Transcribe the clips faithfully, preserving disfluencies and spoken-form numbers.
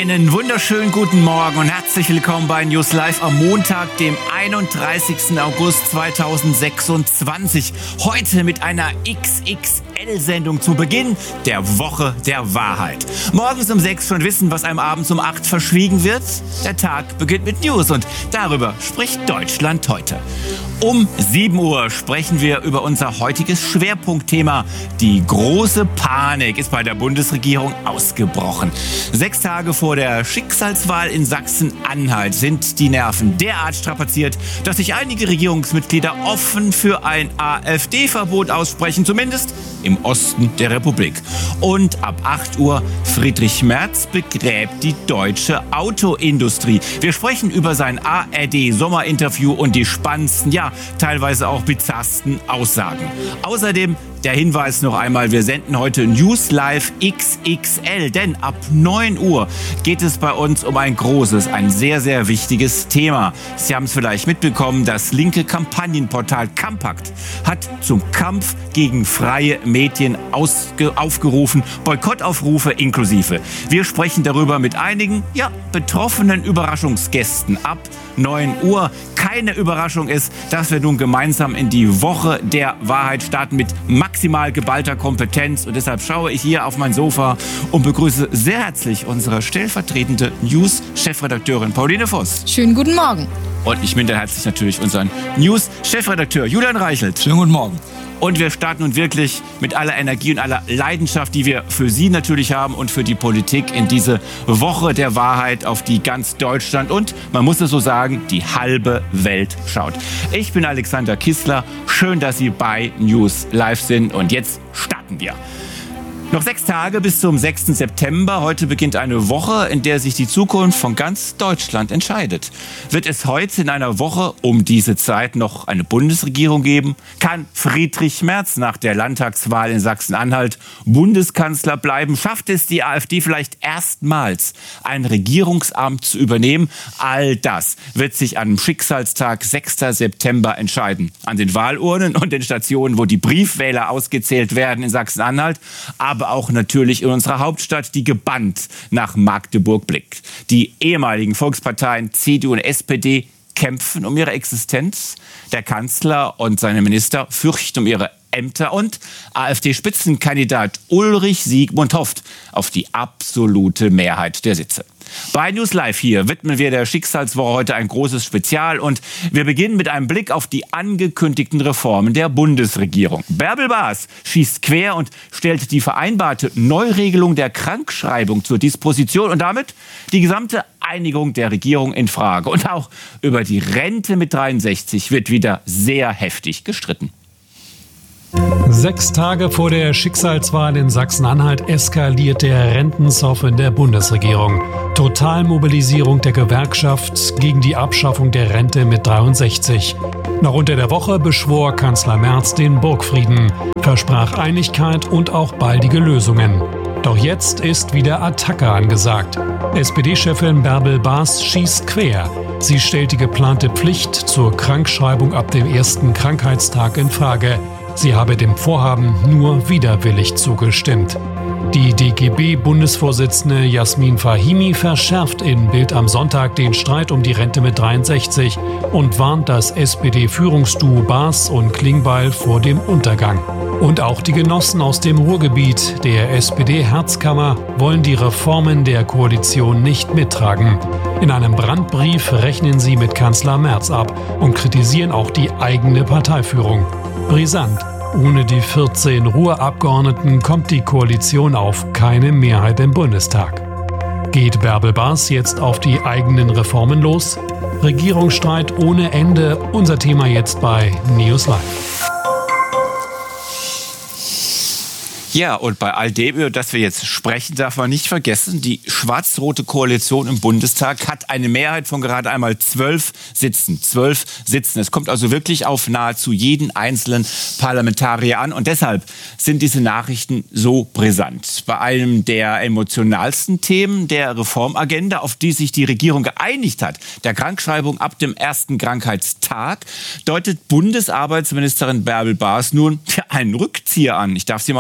Einen wunderschönen guten Morgen und herzlich willkommen bei News Live am Montag, dem einunddreißigsten August zweitausendsechsundzwanzig. Heute mit einer X X L-Sendung zu Beginn der Woche der Wahrheit. Morgens um sechs schon wissen, was einem abends um acht verschwiegen wird. Der Tag beginnt mit News und darüber spricht Deutschland heute. Um sieben Uhr sprechen wir über unser heutiges Schwerpunktthema. Die große Panik ist bei der Bundesregierung ausgebrochen. Sechs Tage vor der Schicksalswahl in Sachsen-Anhalt sind die Nerven derart strapaziert, dass sich einige Regierungsmitglieder offen für ein AfD-Verbot aussprechen, zumindest im Osten der Republik. Und ab acht Uhr Friedrich Merz begräbt die deutsche Autoindustrie. Wir sprechen über sein A R D-Sommerinterview und die spannendsten, ja, teilweise auch bizarrsten Aussagen. Außerdem der Hinweis noch einmal, wir senden heute News Live X X L, denn ab neun Uhr geht es bei uns um ein großes, ein sehr, sehr wichtiges Thema. Sie haben es vielleicht mitbekommen, das linke Kampagnenportal Campakt hat zum Kampf gegen freie Medien ausge- aufgerufen, Boykottaufrufe inklusive. Wir sprechen darüber mit einigen, ja, betroffenen Überraschungsgästen ab neun Uhr. Keine Überraschung ist, dass wir nun gemeinsam in die Woche der Wahrheit starten mit maximal geballter Kompetenz. Und deshalb schaue ich hier auf mein Sofa und begrüße sehr herzlich unsere stellvertretende News-Chefredakteurin Pauline Voss. Schönen guten Morgen. Und ich minde herzlich natürlich unseren News-Chefredakteur Julian Reichelt. Schönen guten Morgen. Und wir starten nun wirklich mit aller Energie und aller Leidenschaft, die wir für Sie natürlich haben und für die Politik in diese Woche der Wahrheit, auf die ganz Deutschland und, man muss es so sagen, die halbe Welt schaut. Ich bin Alexander Kissler. Schön, dass Sie bei News Live sind. Und jetzt starten wir. Noch sechs Tage bis zum sechsten September. Heute beginnt eine Woche, in der sich die Zukunft von ganz Deutschland entscheidet. Wird es heute in einer Woche um diese Zeit noch eine Bundesregierung geben? Kann Friedrich Merz nach der Landtagswahl in Sachsen-Anhalt Bundeskanzler bleiben? Schafft es die AfD vielleicht erstmals, ein Regierungsamt zu übernehmen? All das wird sich am Schicksalstag sechsten September entscheiden. An den Wahlurnen und den Stationen, wo die Briefwähler ausgezählt werden in Sachsen-Anhalt, aber auch natürlich in unserer Hauptstadt, die gebannt nach Magdeburg blickt. Die ehemaligen Volksparteien C D U und S P D kämpfen um ihre Existenz. Der Kanzler und seine Minister fürchten um ihre Ämter und AfD-Spitzenkandidat Ulrich Siegmund hofft auf die absolute Mehrheit der Sitze. Bei News Live hier widmen wir der Schicksalswoche heute ein großes Spezial und wir beginnen mit einem Blick auf die angekündigten Reformen der Bundesregierung. Bärbel Baas schießt quer und stellt die vereinbarte Neuregelung der Krankschreibung zur Disposition und damit die gesamte Einigung der Regierung in Frage. Und auch über die Rente mit dreiundsechzig wird wieder sehr heftig gestritten. Sechs Tage vor der Schicksalswahl in Sachsen-Anhalt eskaliert der Rentenzoff in der Bundesregierung. Totalmobilisierung der Gewerkschaft gegen die Abschaffung der Rente mit dreiundsechzig. Noch unter der Woche beschwor Kanzler Merz den Burgfrieden, versprach Einigkeit und auch baldige Lösungen. Doch jetzt ist wieder Attacke angesagt. S P D-Chefin Bärbel Baas schießt quer. Sie stellt die geplante Pflicht zur Krankschreibung ab dem ersten Krankheitstag in Frage. Sie habe dem Vorhaben nur widerwillig zugestimmt. Die D G B-Bundesvorsitzende Jasmin Fahimi verschärft in Bild am Sonntag den Streit um die Rente mit dreiundsechzig und warnt das S P D-Führungsduo Baas und Klingbeil vor dem Untergang. Und auch die Genossen aus dem Ruhrgebiet, der S P D-Herzkammer, wollen die Reformen der Koalition nicht mittragen. In einem Brandbrief rechnen sie mit Kanzler Merz ab und kritisieren auch die eigene Parteiführung. Brisant. Ohne die vierzehn Ruhrabgeordneten kommt die Koalition auf keine Mehrheit im Bundestag. Geht Bärbel Baas jetzt auf die eigenen Reformen los? Regierungsstreit ohne Ende. Unser Thema jetzt bei News Live. Ja, und bei all dem, über das wir jetzt sprechen, darf man nicht vergessen, die schwarz-rote Koalition im Bundestag hat eine Mehrheit von gerade einmal zwölf Sitzen. Zwölf Sitzen. Es kommt also wirklich auf nahezu jeden einzelnen Parlamentarier an. Und deshalb sind diese Nachrichten so brisant. Bei einem der emotionalsten Themen der Reformagenda, auf die sich die Regierung geeinigt hat, der Krankschreibung ab dem ersten Krankheitstag, deutet Bundesarbeitsministerin Bärbel Baas nun einen Rückzieher an. Ich darf sie mal zitieren.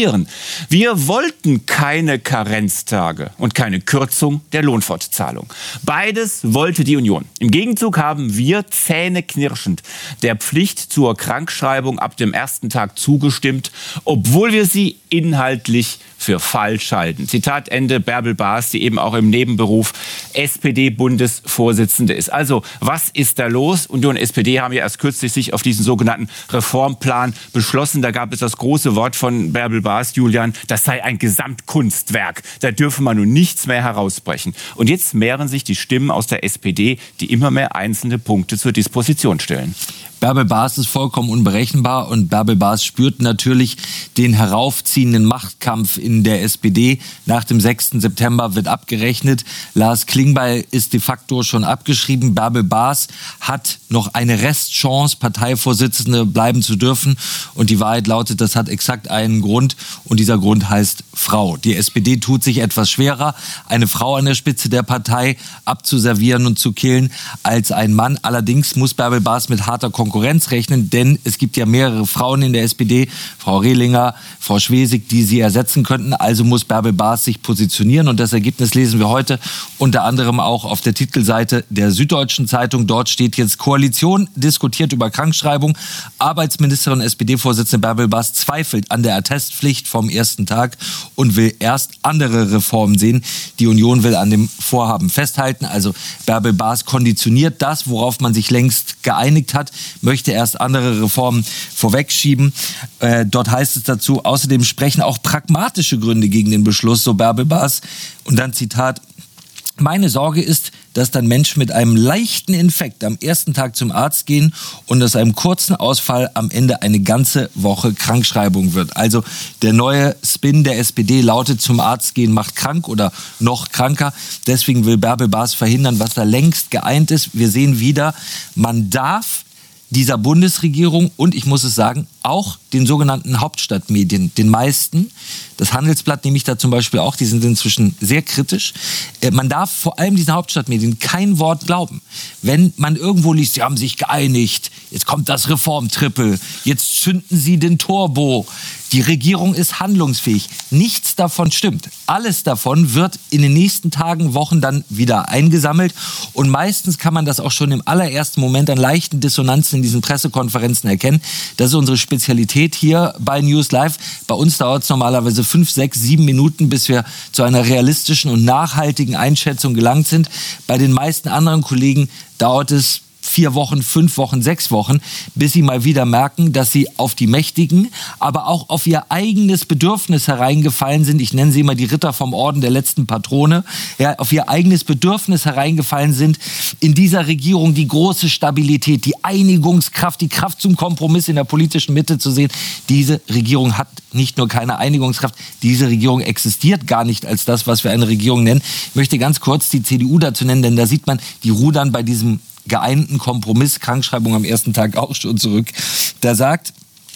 zitieren: Wir wollten keine Karenztage und keine Kürzung der Lohnfortzahlung. Beides wollte die Union. Im Gegenzug haben wir zähneknirschend der Pflicht zur Krankschreibung ab dem ersten Tag zugestimmt, obwohl wir sie inhaltlich für falsch halten. Zitat Ende, Bärbel Baas, die eben auch im Nebenberuf S P D-Bundesvorsitzende ist. Also, was ist da los? Union und S P D haben ja erst kürzlich sich auf diesen sogenannten Reformplan beschlossen. Da gab es das große Wort von Bärbel Baas, Julian, das sei ein Gesamtkunstwerk. Da dürfe man nun nichts mehr herausbrechen. Und jetzt mehren sich die Stimmen aus der S P D, die immer mehr einzelne Punkte zur Disposition stellen. Bärbel Baas ist vollkommen unberechenbar und Bärbel Baas spürt natürlich den heraufziehenden Machtkampf in der S P D. Nach dem sechsten September wird abgerechnet. Lars Klingbeil ist de facto schon abgeschrieben. Bärbel Baas hat noch eine Restchance, Parteivorsitzende bleiben zu dürfen. Und die Wahrheit lautet, das hat exakt einen Grund. Und dieser Grund heißt Frau. Die S P D tut sich etwas schwerer, eine Frau an der Spitze der Partei abzuservieren und zu killen, als ein Mann. Allerdings muss Bärbel Baas mit harter Konkurrenz rechnen, denn es gibt ja mehrere Frauen in der S P D, Frau Rehlinger, Frau Schwesig, die sie ersetzen könnten. Also muss Bärbel Baas sich positionieren und das Ergebnis lesen wir heute unter anderem auch auf der Titelseite der Süddeutschen Zeitung. Dort steht jetzt: Koalition diskutiert über Krankschreibung. Arbeitsministerin S P D-Vorsitzende Bärbel Baas zweifelt an der Attestpflicht vom ersten Tag und will erst andere Reformen sehen. Die Union will an dem Vorhaben festhalten. Also Bärbel Baas konditioniert das, worauf man sich längst geeinigt hat, möchte erst andere Reformen vorwegschieben. Äh, dort heißt es dazu: Außerdem sprechen auch pragmatische Gründe gegen den Beschluss, so Bärbel Baas. Und dann Zitat: Meine Sorge ist, dass dann Menschen mit einem leichten Infekt am ersten Tag zum Arzt gehen und aus einem kurzen Ausfall am Ende eine ganze Woche Krankschreibung wird. Also der neue Spin der S P D lautet: Zum Arzt gehen macht krank oder noch kranker. Deswegen will Bärbel Baas verhindern, was da längst geeint ist. Wir sehen wieder, man darf dieser Bundesregierung und, ich muss es sagen, auch den sogenannten Hauptstadtmedien, den meisten, das Handelsblatt nehme ich da zum Beispiel auch, die sind inzwischen sehr kritisch. Äh, man darf vor allem diesen Hauptstadtmedien kein Wort glauben. Wenn man irgendwo liest, sie haben sich geeinigt, jetzt kommt das Reformtrippel, jetzt zünden sie den Turbo, die Regierung ist handlungsfähig. Nichts davon stimmt. Alles davon wird in den nächsten Tagen, Wochen dann wieder eingesammelt. Und meistens kann man das auch schon im allerersten Moment an leichten Dissonanzen in diesen Pressekonferenzen erkennen. Das ist unsere Spezialität hier bei News Live. Bei uns dauert es normalerweise fünf, sechs, sieben Minuten, bis wir zu einer realistischen und nachhaltigen Einschätzung gelangt sind. Bei den meisten anderen Kollegen dauert es vier Wochen, fünf Wochen, sechs Wochen, bis sie mal wieder merken, dass sie auf die Mächtigen, aber auch auf ihr eigenes Bedürfnis hereingefallen sind. Ich nenne sie immer die Ritter vom Orden der letzten Patrone. Ja, auf ihr eigenes Bedürfnis hereingefallen sind, in dieser Regierung die große Stabilität, die Einigungskraft, die Kraft zum Kompromiss in der politischen Mitte zu sehen. Diese Regierung hat nicht nur keine Einigungskraft, diese Regierung existiert gar nicht als das, was wir eine Regierung nennen. Ich möchte ganz kurz die C D U dazu nennen, denn da sieht man, die rudern bei diesem geeinten Kompromiss, Krankschreibung am ersten Tag auch schon zurück. Da sagt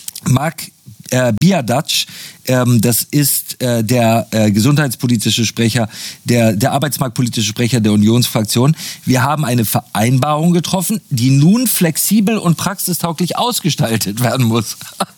Marc äh, Biadac, ähm, das ist äh, der äh, gesundheitspolitische Sprecher, der, der arbeitsmarktpolitische Sprecher der Unionsfraktion. Wir haben eine Vereinbarung getroffen, die nun flexibel und praxistauglich ausgestaltet werden muss.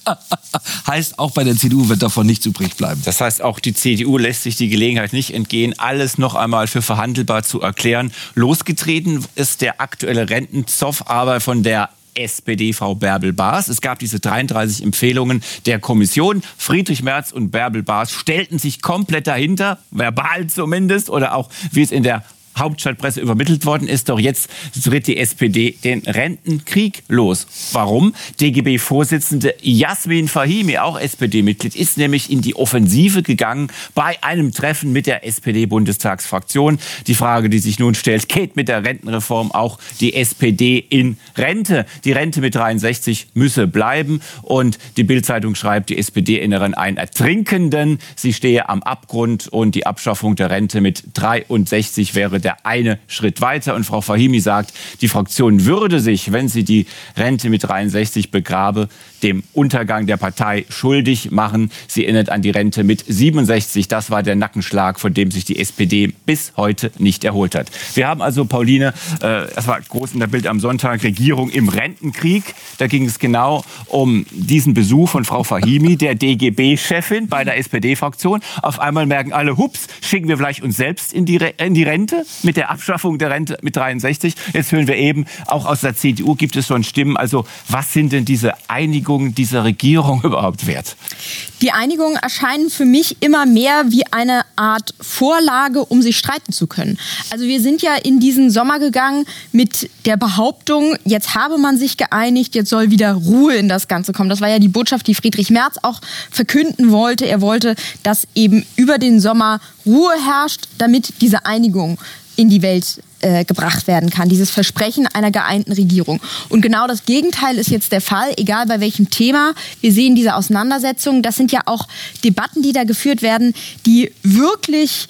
Heißt, auch bei der C D U wird davon nichts übrig bleiben. Das heißt, auch die C D U lässt sich die Gelegenheit nicht entgehen, alles noch einmal für verhandelbar zu erklären. Losgetreten ist der aktuelle Rentenzoff aber von der S P D, Frau Bärbel Baas. Es gab diese dreiunddreißig Empfehlungen der Kommission. Friedrich Merz und Bärbel Baas stellten sich komplett dahinter, verbal zumindest, oder auch, wie es in der Hauptstadtpresse übermittelt worden ist. Doch jetzt tritt die S P D den Rentenkrieg los. Warum? D G B-Vorsitzende Jasmin Fahimi, auch S P D-Mitglied, ist nämlich in die Offensive gegangen bei einem Treffen mit der S P D-Bundestagsfraktion. Die Frage, die sich nun stellt: Geht mit der Rentenreform auch die S P D in Rente? Die Rente mit dreiundsechzig müsse bleiben. Und die Bild-Zeitung schreibt, die S P D erinnere einen Ertrinkenden. Sie stehe am Abgrund und die Abschaffung der Rente mit dreiundsechzig wäre der der eine Schritt weiter. Und Frau Fahimi sagt, die Fraktion würde sich, wenn sie die Rente mit dreiundsechzig begrabe, dem Untergang der Partei schuldig machen. Sie erinnert an die Rente mit siebenundsechzig. Das war der Nackenschlag, von dem sich die S P D bis heute nicht erholt hat. Wir haben also, Pauline, äh, das war groß in der Bild am Sonntag, Regierung im Rentenkrieg. Da ging es genau um diesen Besuch von Frau Fahimi, der D G B-Chefin bei der S P D-Fraktion. Auf einmal merken alle, hups, schicken wir vielleicht uns selbst in die, Re- in die Rente mit der Abschaffung der Rente mit dreiundsechzig. Jetzt hören wir eben, auch aus der C D U gibt es schon Stimmen. Also was sind denn diese Einigungen dieser Regierung überhaupt wert? Die Einigungen erscheinen für mich immer mehr wie eine Art Vorlage, um sich streiten zu können. Also wir sind ja in diesen Sommer gegangen mit der Behauptung, jetzt habe man sich geeinigt, jetzt soll wieder Ruhe in das Ganze kommen. Das war ja die Botschaft, die Friedrich Merz auch verkünden wollte. Er wollte, dass eben über den Sommer Ruhe herrscht, damit diese Einigung in die Welt äh, gebracht werden kann. Dieses Versprechen einer geeinten Regierung. Und genau das Gegenteil ist jetzt der Fall, egal bei welchem Thema. Wir sehen diese Auseinandersetzungen. Das sind ja auch Debatten, die da geführt werden, die wirklich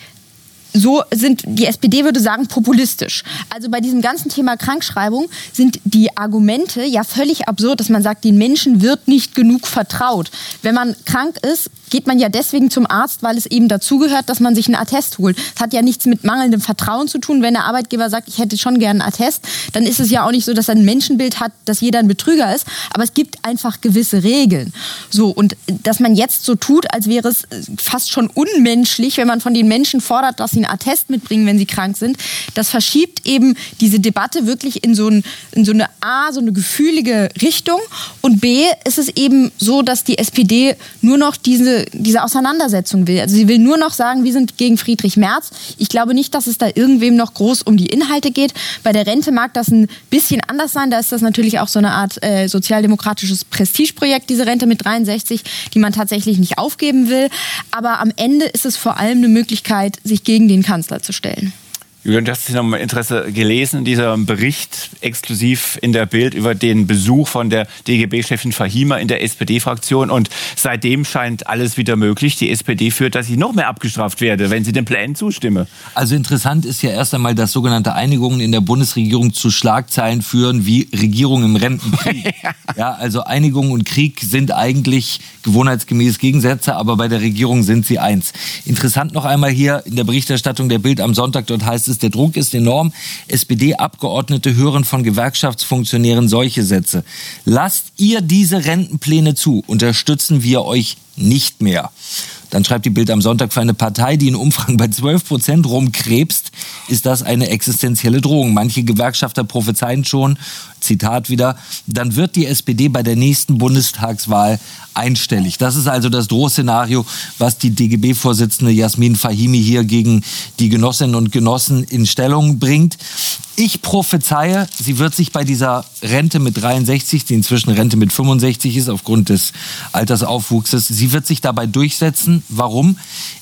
so sind, die S P D würde sagen, populistisch. Also bei diesem ganzen Thema Krankschreibung sind die Argumente ja völlig absurd, dass man sagt, den Menschen wird nicht genug vertraut. Wenn man krank ist, geht man ja deswegen zum Arzt, weil es eben dazugehört, dass man sich einen Attest holt. Das hat ja nichts mit mangelndem Vertrauen zu tun. Wenn der Arbeitgeber sagt, ich hätte schon gern einen Attest, dann ist es ja auch nicht so, dass er ein Menschenbild hat, dass jeder ein Betrüger ist. Aber es gibt einfach gewisse Regeln. So, und dass man jetzt so tut, als wäre es fast schon unmenschlich, wenn man von den Menschen fordert, dass sie einen Attest mitbringen, wenn sie krank sind, das verschiebt eben diese Debatte wirklich in so, ein, in so eine A, so eine gefühlige Richtung. Und B, ist es eben so, dass die S P D nur noch diese diese Auseinandersetzung will. Also sie will nur noch sagen, wir sind gegen Friedrich Merz. Ich glaube nicht, dass es da irgendwem noch groß um die Inhalte geht. Bei der Rente mag das ein bisschen anders sein. Da ist das natürlich auch so eine Art äh, sozialdemokratisches Prestigeprojekt, diese Rente mit dreiundsechzig, die man tatsächlich nicht aufgeben will. Aber am Ende ist es vor allem eine Möglichkeit, sich gegen den Kanzler zu stellen. Julian, du hast noch mal Interesse gelesen, dieser Bericht exklusiv in der Bild über den Besuch von der D G B-Chefin Fahimi in der S P D-Fraktion. Und seitdem scheint alles wieder möglich. Die S P D führt, dass sie noch mehr abgestraft werde, wenn sie den Plänen zustimme. Also interessant ist ja erst einmal, dass sogenannte Einigungen in der Bundesregierung zu Schlagzeilen führen wie Regierung im Rentenkrieg. Ja, also Einigung und Krieg sind eigentlich gewohnheitsgemäß Gegensätze, aber bei der Regierung sind sie eins. Interessant noch einmal hier in der Berichterstattung der Bild am Sonntag, dort heißt es, der Druck ist enorm. S P D-Abgeordnete hören von Gewerkschaftsfunktionären solche Sätze. Lasst ihr diese Rentenpläne zu, unterstützen wir euch nicht mehr. Dann schreibt die Bild am Sonntag, für eine Partei, die in Umfragen bei zwölf Prozent rumkrebst, ist das eine existenzielle Drohung. Manche Gewerkschafter prophezeien schon, Zitat wieder, dann wird die S P D bei der nächsten Bundestagswahl einstellig. Das ist also das Drohszenario, was die D G B-Vorsitzende Jasmin Fahimi hier gegen die Genossinnen und Genossen in Stellung bringt. Ich prophezeie, sie wird sich bei dieser Rente mit dreiundsechzig, die inzwischen Rente mit fünfundsechzig ist aufgrund des Altersaufwuchses, sie wird sich dabei durchsetzen. Warum?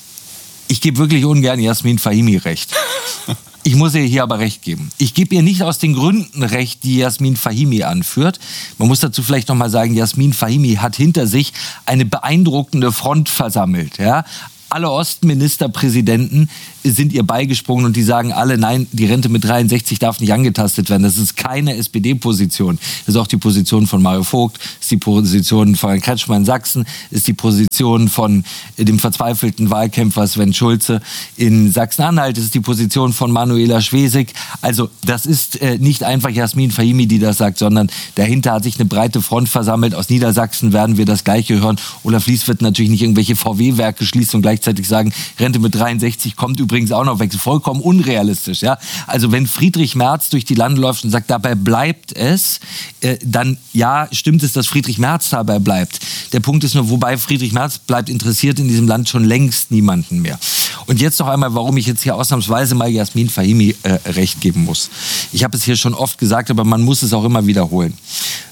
Ich gebe wirklich ungern Jasmin Fahimi recht. Ich muss ihr hier aber recht geben. Ich gebe ihr nicht aus den Gründen recht, die Jasmin Fahimi anführt. Man muss dazu vielleicht noch mal sagen, Jasmin Fahimi hat hinter sich eine beeindruckende Front versammelt. Ja? Alle Ostministerpräsidenten sind ihr beigesprungen und die sagen alle, nein, die Rente mit dreiundsechzig darf nicht angetastet werden. Das ist keine S P D-Position. Das ist auch die Position von Mario Vogt, ist die Position von Herrn Kretschmann in Sachsen, ist die Position von dem verzweifelten Wahlkämpfer Sven Schulze in Sachsen-Anhalt, ist die Position von Manuela Schwesig. Also das ist äh, nicht einfach Jasmin Fahimi, die das sagt, sondern dahinter hat sich eine breite Front versammelt. Aus Niedersachsen werden wir das Gleiche hören. Olaf Lies wird natürlich nicht irgendwelche V W-Werke schließen und gleichzeitig sagen, Rente mit dreiundsechzig kommt übrigens auch noch weg. Vollkommen unrealistisch. Ja? Also wenn Friedrich Merz durch die Lande läuft und sagt, dabei bleibt es, äh, dann ja, stimmt es, dass Friedrich Merz dabei bleibt. Der Punkt ist nur, wobei Friedrich Merz bleibt interessiert in diesem Land schon längst niemanden mehr. Und jetzt noch einmal, warum ich jetzt hier ausnahmsweise mal Jasmin Fahimi äh, recht geben muss. Ich habe es hier schon oft gesagt, aber man muss es auch immer wiederholen.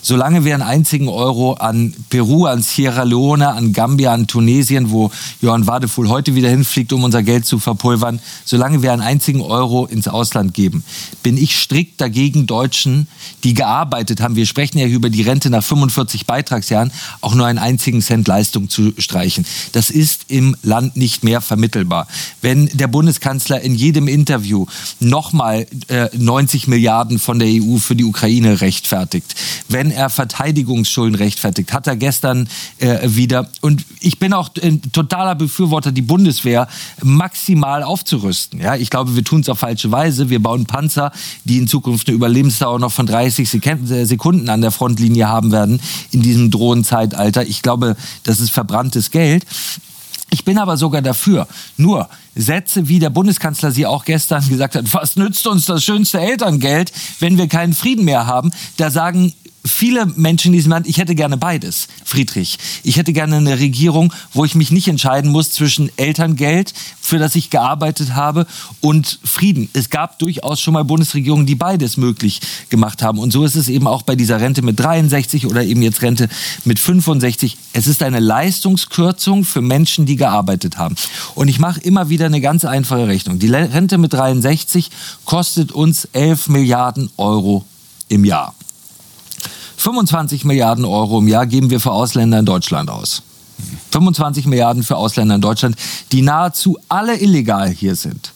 Solange wir einen einzigen Euro an Peru, an Sierra Leone, an Gambia, an Tunesien, wo Johann Wadefuhl heute wieder hinfliegt, um unser Geld zu verpulvern, solange wir einen einzigen Euro ins Ausland geben, bin ich strikt dagegen, Deutschen, die gearbeitet haben, wir sprechen ja über die Rente nach fünfundvierzig Beitragsjahren, auch nur einen einzigen Cent Leistung zu streichen. Das ist im Land nicht mehr vermittelbar. Wenn der Bundeskanzler in jedem Interview nochmal äh, neunzig Milliarden von der E U für die Ukraine rechtfertigt, wenn er Verteidigungsschulden rechtfertigt, hat er gestern äh, wieder, und ich bin auch ein totaler Befürworter, die Bundeswehr maximal aufzurüsten. Ja, ich glaube, wir tun es auf falsche Weise. Wir bauen Panzer, die in Zukunft eine Überlebensdauer noch von dreißig Sekunden an der Frontlinie haben werden in diesem Drohnenzeitalter. Ich glaube, das ist verbranntes Geld. Ich bin aber sogar dafür. Nur Sätze, wie der Bundeskanzler sie auch gestern gesagt hat, was nützt uns das schönste Elterngeld, wenn wir keinen Frieden mehr haben? Da sagen viele Menschen in diesem Land, ich hätte gerne beides, Friedrich. Ich hätte gerne eine Regierung, wo ich mich nicht entscheiden muss zwischen Elterngeld, für das ich gearbeitet habe, und Frieden. Es gab durchaus schon mal Bundesregierungen, die beides möglich gemacht haben. Und so ist es eben auch bei dieser Rente mit dreiundsechzig oder eben jetzt Rente mit fünfundsechzig. Es ist eine Leistungskürzung für Menschen, die gearbeitet haben. Und ich mache immer wieder eine ganz einfache Rechnung. Die Rente mit dreiundsechzig kostet uns elf Milliarden Euro im Jahr. fünfundzwanzig Milliarden Euro im Jahr geben wir für Ausländer in Deutschland aus. fünfundzwanzig Milliarden für Ausländer in Deutschland, die nahezu alle illegal hier sind.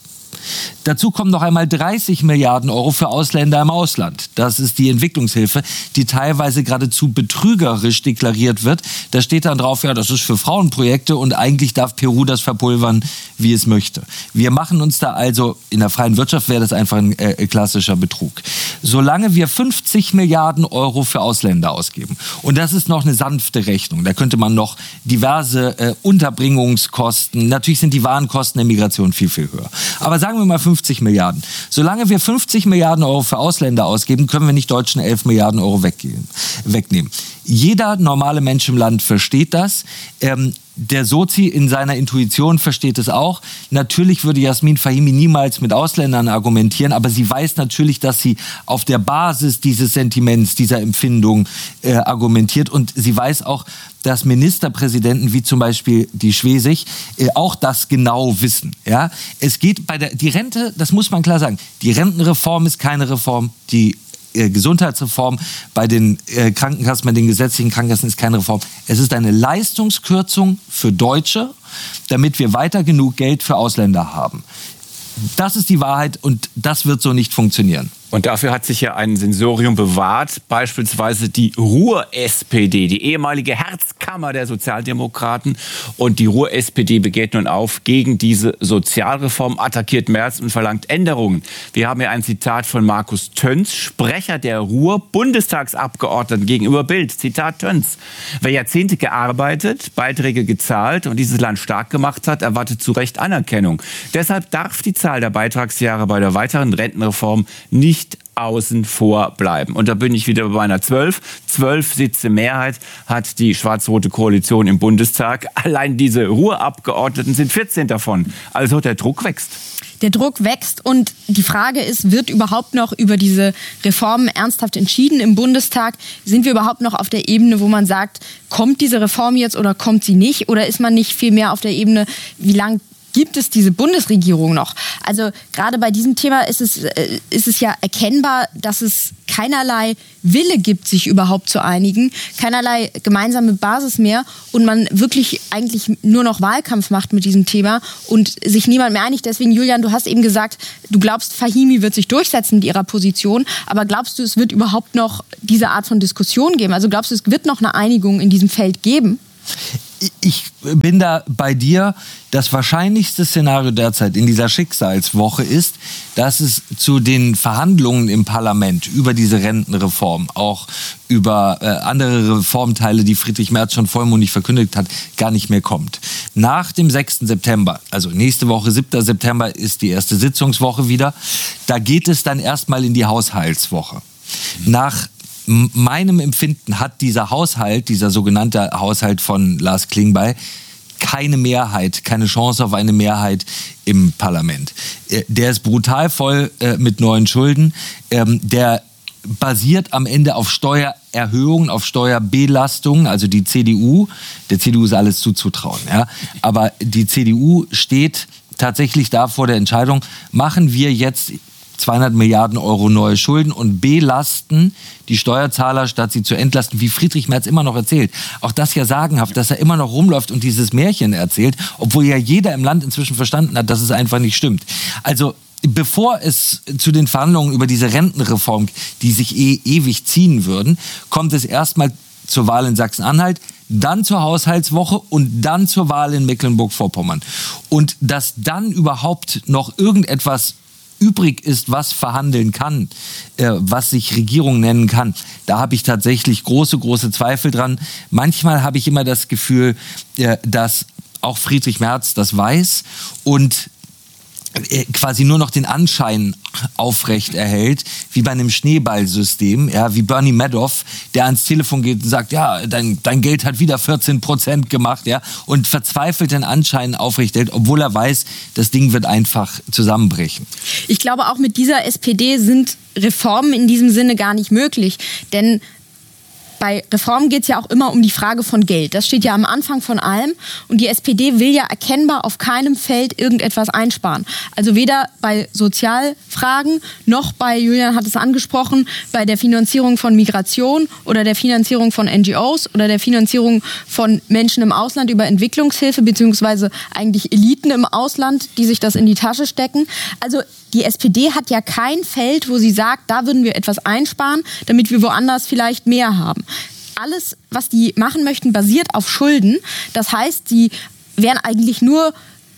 Dazu kommen noch einmal dreißig Milliarden Euro für Ausländer im Ausland. Das ist die Entwicklungshilfe, die teilweise geradezu betrügerisch deklariert wird. Da steht dann drauf, ja, das ist für Frauenprojekte und eigentlich darf Peru das verpulvern, wie es möchte. Wir machen uns da also, in der freien Wirtschaft wäre das einfach ein äh, klassischer Betrug. Solange wir fünfzig Milliarden Euro für Ausländer ausgeben, und das ist noch eine sanfte Rechnung, da könnte man noch diverse äh, Unterbringungskosten, natürlich sind die Warenkosten der Migration viel, viel höher. Aber sagen wir mal fünfzig Milliarden. Solange wir fünfzig Milliarden Euro für Ausländer ausgeben, können wir nicht Deutschen elf Milliarden Euro weggeben, wegnehmen. Jeder normale Mensch im Land versteht das. Ähm, Der Sozi in seiner Intuition versteht es auch. Natürlich würde Jasmin Fahimi niemals mit Ausländern argumentieren, aber sie weiß natürlich, dass sie auf der Basis dieses Sentiments, dieser Empfindung äh, argumentiert. Und sie weiß auch, dass Ministerpräsidenten wie zum Beispiel die Schwesig äh, auch das genau wissen. Ja? Es geht bei der, die Rente, das muss man klar sagen, die Rentenreform ist keine Reform, die Gesundheitsreform bei den äh, Krankenkassen, bei den gesetzlichen Krankenkassen ist keine Reform. Es ist eine Leistungskürzung für Deutsche, damit wir weiter genug Geld für Ausländer haben. Das ist die Wahrheit und das wird so nicht funktionieren. Und dafür hat sich ja ein Sensorium bewahrt, beispielsweise die Ruhr-S P D, die ehemalige Herzkammer der Sozialdemokraten. Und die Ruhr-S P D begeht nun auf gegen diese Sozialreform, attackiert Merz und verlangt Änderungen. Wir haben hier ein Zitat von Markus Töns, Sprecher der Ruhr-Bundestagsabgeordneten gegenüber Bild. Zitat Töns: Wer Jahrzehnte gearbeitet, Beiträge gezahlt und dieses Land stark gemacht hat, erwartet zu Recht Anerkennung. Deshalb darf die Zahl der Beitragsjahre bei der weiteren Rentenreform nicht außen vor bleiben. Und da bin ich wieder bei meiner zwölf. Zwölf Sitze Mehrheit hat die schwarz-rote Koalition im Bundestag. Allein diese Ruhrabgeordneten sind vierzehn davon. Also der Druck wächst. Der Druck wächst und die Frage ist, wird überhaupt noch über diese Reformen ernsthaft entschieden im Bundestag? Sind wir überhaupt noch auf der Ebene, wo man sagt, kommt diese Reform jetzt oder kommt sie nicht? Oder ist man nicht vielmehr auf der Ebene, wie lang gibt es diese Bundesregierung noch? Also gerade bei diesem Thema ist es, äh, ist es ja erkennbar, dass es keinerlei Wille gibt, sich überhaupt zu einigen, keinerlei gemeinsame Basis mehr und man wirklich eigentlich nur noch Wahlkampf macht mit diesem Thema und sich niemand mehr einigt. Deswegen, Julian, du hast eben gesagt, du glaubst, Fahimi wird sich durchsetzen mit ihrer Position, aber glaubst du, es wird überhaupt noch diese Art von Diskussion geben? Also glaubst du, es wird noch eine Einigung in diesem Feld geben? Ich bin da bei dir. Das wahrscheinlichste Szenario derzeit in dieser Schicksalswoche ist, dass es zu den Verhandlungen im Parlament über diese Rentenreform, auch über äh, andere Reformteile, die Friedrich Merz schon vollmundig verkündigt hat, gar nicht mehr kommt. Nach dem sechsten September, also nächste Woche, siebter September, ist die erste Sitzungswoche wieder. Da geht es dann erstmal in die Haushaltswoche. Nach meinem Empfinden hat dieser Haushalt, dieser sogenannte Haushalt von Lars Klingbeil, keine Mehrheit, keine Chance auf eine Mehrheit im Parlament. Der ist brutal voll äh, mit neuen Schulden. Ähm, der basiert am Ende auf Steuererhöhungen, auf Steuerbelastungen. Also die C D U, der C D U ist alles zuzutrauen, ja. Aber die C D U steht tatsächlich da vor der Entscheidung, machen wir jetzt zweihundert Milliarden Euro neue Schulden und belasten die Steuerzahler, statt sie zu entlasten, wie Friedrich Merz immer noch erzählt. Auch das ja sagenhaft, dass er immer noch rumläuft und dieses Märchen erzählt, obwohl ja jeder im Land inzwischen verstanden hat, dass es einfach nicht stimmt. Also bevor es zu den Verhandlungen über diese Rentenreform, die sich eh ewig ziehen würden, kommt es erstmal zur Wahl in Sachsen-Anhalt, dann zur Haushaltswoche und dann zur Wahl in Mecklenburg-Vorpommern. Und dass dann überhaupt noch irgendetwas übrig ist, was verhandeln kann, äh, was sich Regierung nennen kann, da habe ich tatsächlich große, große Zweifel dran. Manchmal habe ich immer das Gefühl, äh, dass auch Friedrich Merz das weiß und quasi nur noch den Anschein aufrecht erhält, wie bei einem Schneeballsystem, ja, wie Bernie Madoff, der ans Telefon geht und sagt, ja, dein, dein Geld hat wieder vierzehn Prozent gemacht, ja, und verzweifelt den Anschein aufrecht hält, obwohl er weiß, das Ding wird einfach zusammenbrechen. Ich glaube, auch mit dieser S P D sind Reformen in diesem Sinne gar nicht möglich, denn bei Reformen geht es ja auch immer um die Frage von Geld. Das steht ja am Anfang von allem. Und die S P D will ja erkennbar auf keinem Feld irgendetwas einsparen. Also weder bei Sozialfragen noch bei, Julian hat es angesprochen, bei der Finanzierung von Migration oder der Finanzierung von N G Os oder der Finanzierung von Menschen im Ausland über Entwicklungshilfe, beziehungsweise eigentlich Eliten im Ausland, die sich das in die Tasche stecken. Also die S P D hat ja kein Feld, wo sie sagt, da würden wir etwas einsparen, damit wir woanders vielleicht mehr haben. Alles, was die machen möchten, basiert auf Schulden. Das heißt, sie wären eigentlich nur,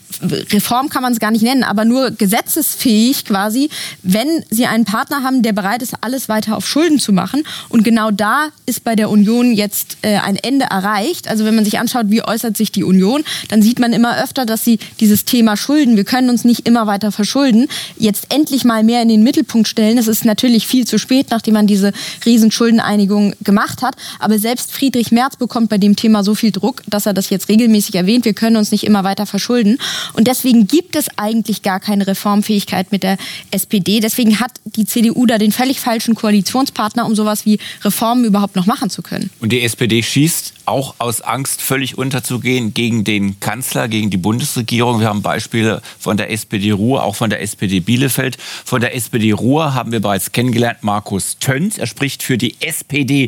Reform kann man es gar nicht nennen, aber nur gesetzesfähig quasi, wenn sie einen Partner haben, der bereit ist, alles weiter auf Schulden zu machen. Und genau da ist bei der Union jetzt äh, ein Ende erreicht. Also wenn man sich anschaut, wie äußert sich die Union, dann sieht man immer öfter, dass sie dieses Thema Schulden, wir können uns nicht immer weiter verschulden, jetzt endlich mal mehr in den Mittelpunkt stellen. Das ist natürlich viel zu spät, nachdem man diese Riesenschuldeneinigung gemacht hat. Aber selbst Friedrich Merz bekommt bei dem Thema so viel Druck, dass er das jetzt regelmäßig erwähnt, wir können uns nicht immer weiter verschulden. Und deswegen gibt es eigentlich gar keine Reformfähigkeit mit der S P D. Deswegen hat die C D U da den völlig falschen Koalitionspartner, um sowas wie Reformen überhaupt noch machen zu können. Und die S P D schießt auch aus Angst, völlig unterzugehen gegen den Kanzler, gegen die Bundesregierung. Wir haben Beispiele von der S P D Ruhr, auch von der S P D Bielefeld. Von der S P D Ruhr haben wir bereits kennengelernt Markus Töns. Er spricht für die S P D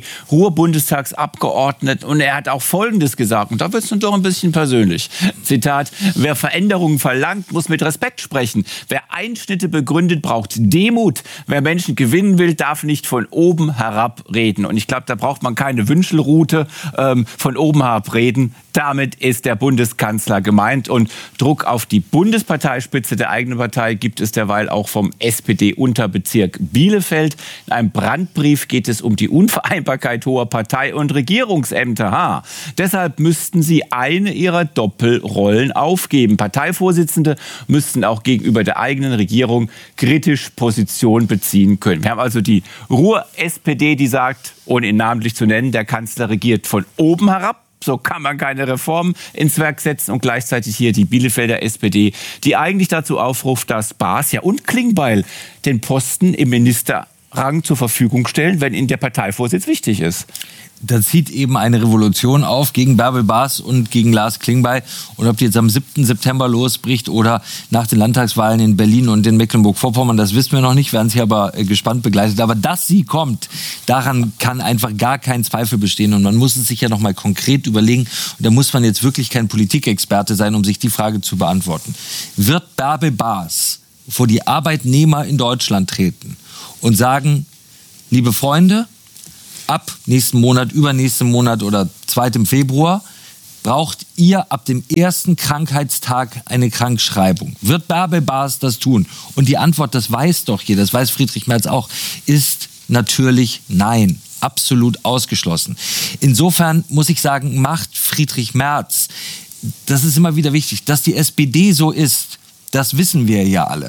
Ruhr-Bundestagsabgeordneten und er hat auch Folgendes gesagt. Und da wird es nun doch ein bisschen persönlich. Zitat, wer Veränderungen verlangt, muss mit Respekt sprechen. Wer Einschnitte begründet, braucht Demut. Wer Menschen gewinnen will, darf nicht von oben herab reden. Und ich glaube, da braucht man keine Wünschelrute, ähm, von oben herab reden. Damit ist der Bundeskanzler gemeint. Und Druck auf die Bundesparteispitze der eigenen Partei gibt es derweil auch vom S P D-Unterbezirk Bielefeld. In einem Brandbrief geht es um die Unvereinbarkeit hoher Partei- und Regierungsämter. Ha. Deshalb müssten sie eine ihrer Doppelrollen aufgeben. Parteivorsitzende müssten auch gegenüber der eigenen Regierung kritisch Position beziehen können. Wir haben also die Ruhr-S P D, die sagt, ohne ihn namentlich zu nennen, der Kanzler regiert von oben herab. So kann man keine Reformen ins Werk setzen. Und gleichzeitig hier die Bielefelder S P D, die eigentlich dazu aufruft, dass Baas ja, und Klingbeil den Posten im Ministerrang zur Verfügung stellen, wenn ihnen der Parteivorsitz wichtig ist. Da zieht eben eine Revolution auf gegen Bärbel Baas und gegen Lars Klingbeil. Und ob die jetzt am siebten September losbricht oder nach den Landtagswahlen in Berlin und in Mecklenburg-Vorpommern, das wissen wir noch nicht, werden sie aber gespannt begleitet. Aber dass sie kommt, daran kann einfach gar kein Zweifel bestehen. Und man muss es sich ja noch mal konkret überlegen. Und da muss man jetzt wirklich kein Politikexperte sein, um sich die Frage zu beantworten. Wird Bärbel Baas vor die Arbeitnehmer in Deutschland treten und sagen, liebe Freunde, ab nächsten Monat, übernächsten Monat oder zweiten Februar braucht ihr ab dem ersten Krankheitstag eine Krankschreibung. Wird Bärbel Baas das tun? Und die Antwort, das weiß doch jeder, das weiß Friedrich Merz auch, ist natürlich nein. Absolut ausgeschlossen. Insofern muss ich sagen, macht Friedrich Merz, das ist immer wieder wichtig, dass die S P D so ist, das wissen wir ja alle.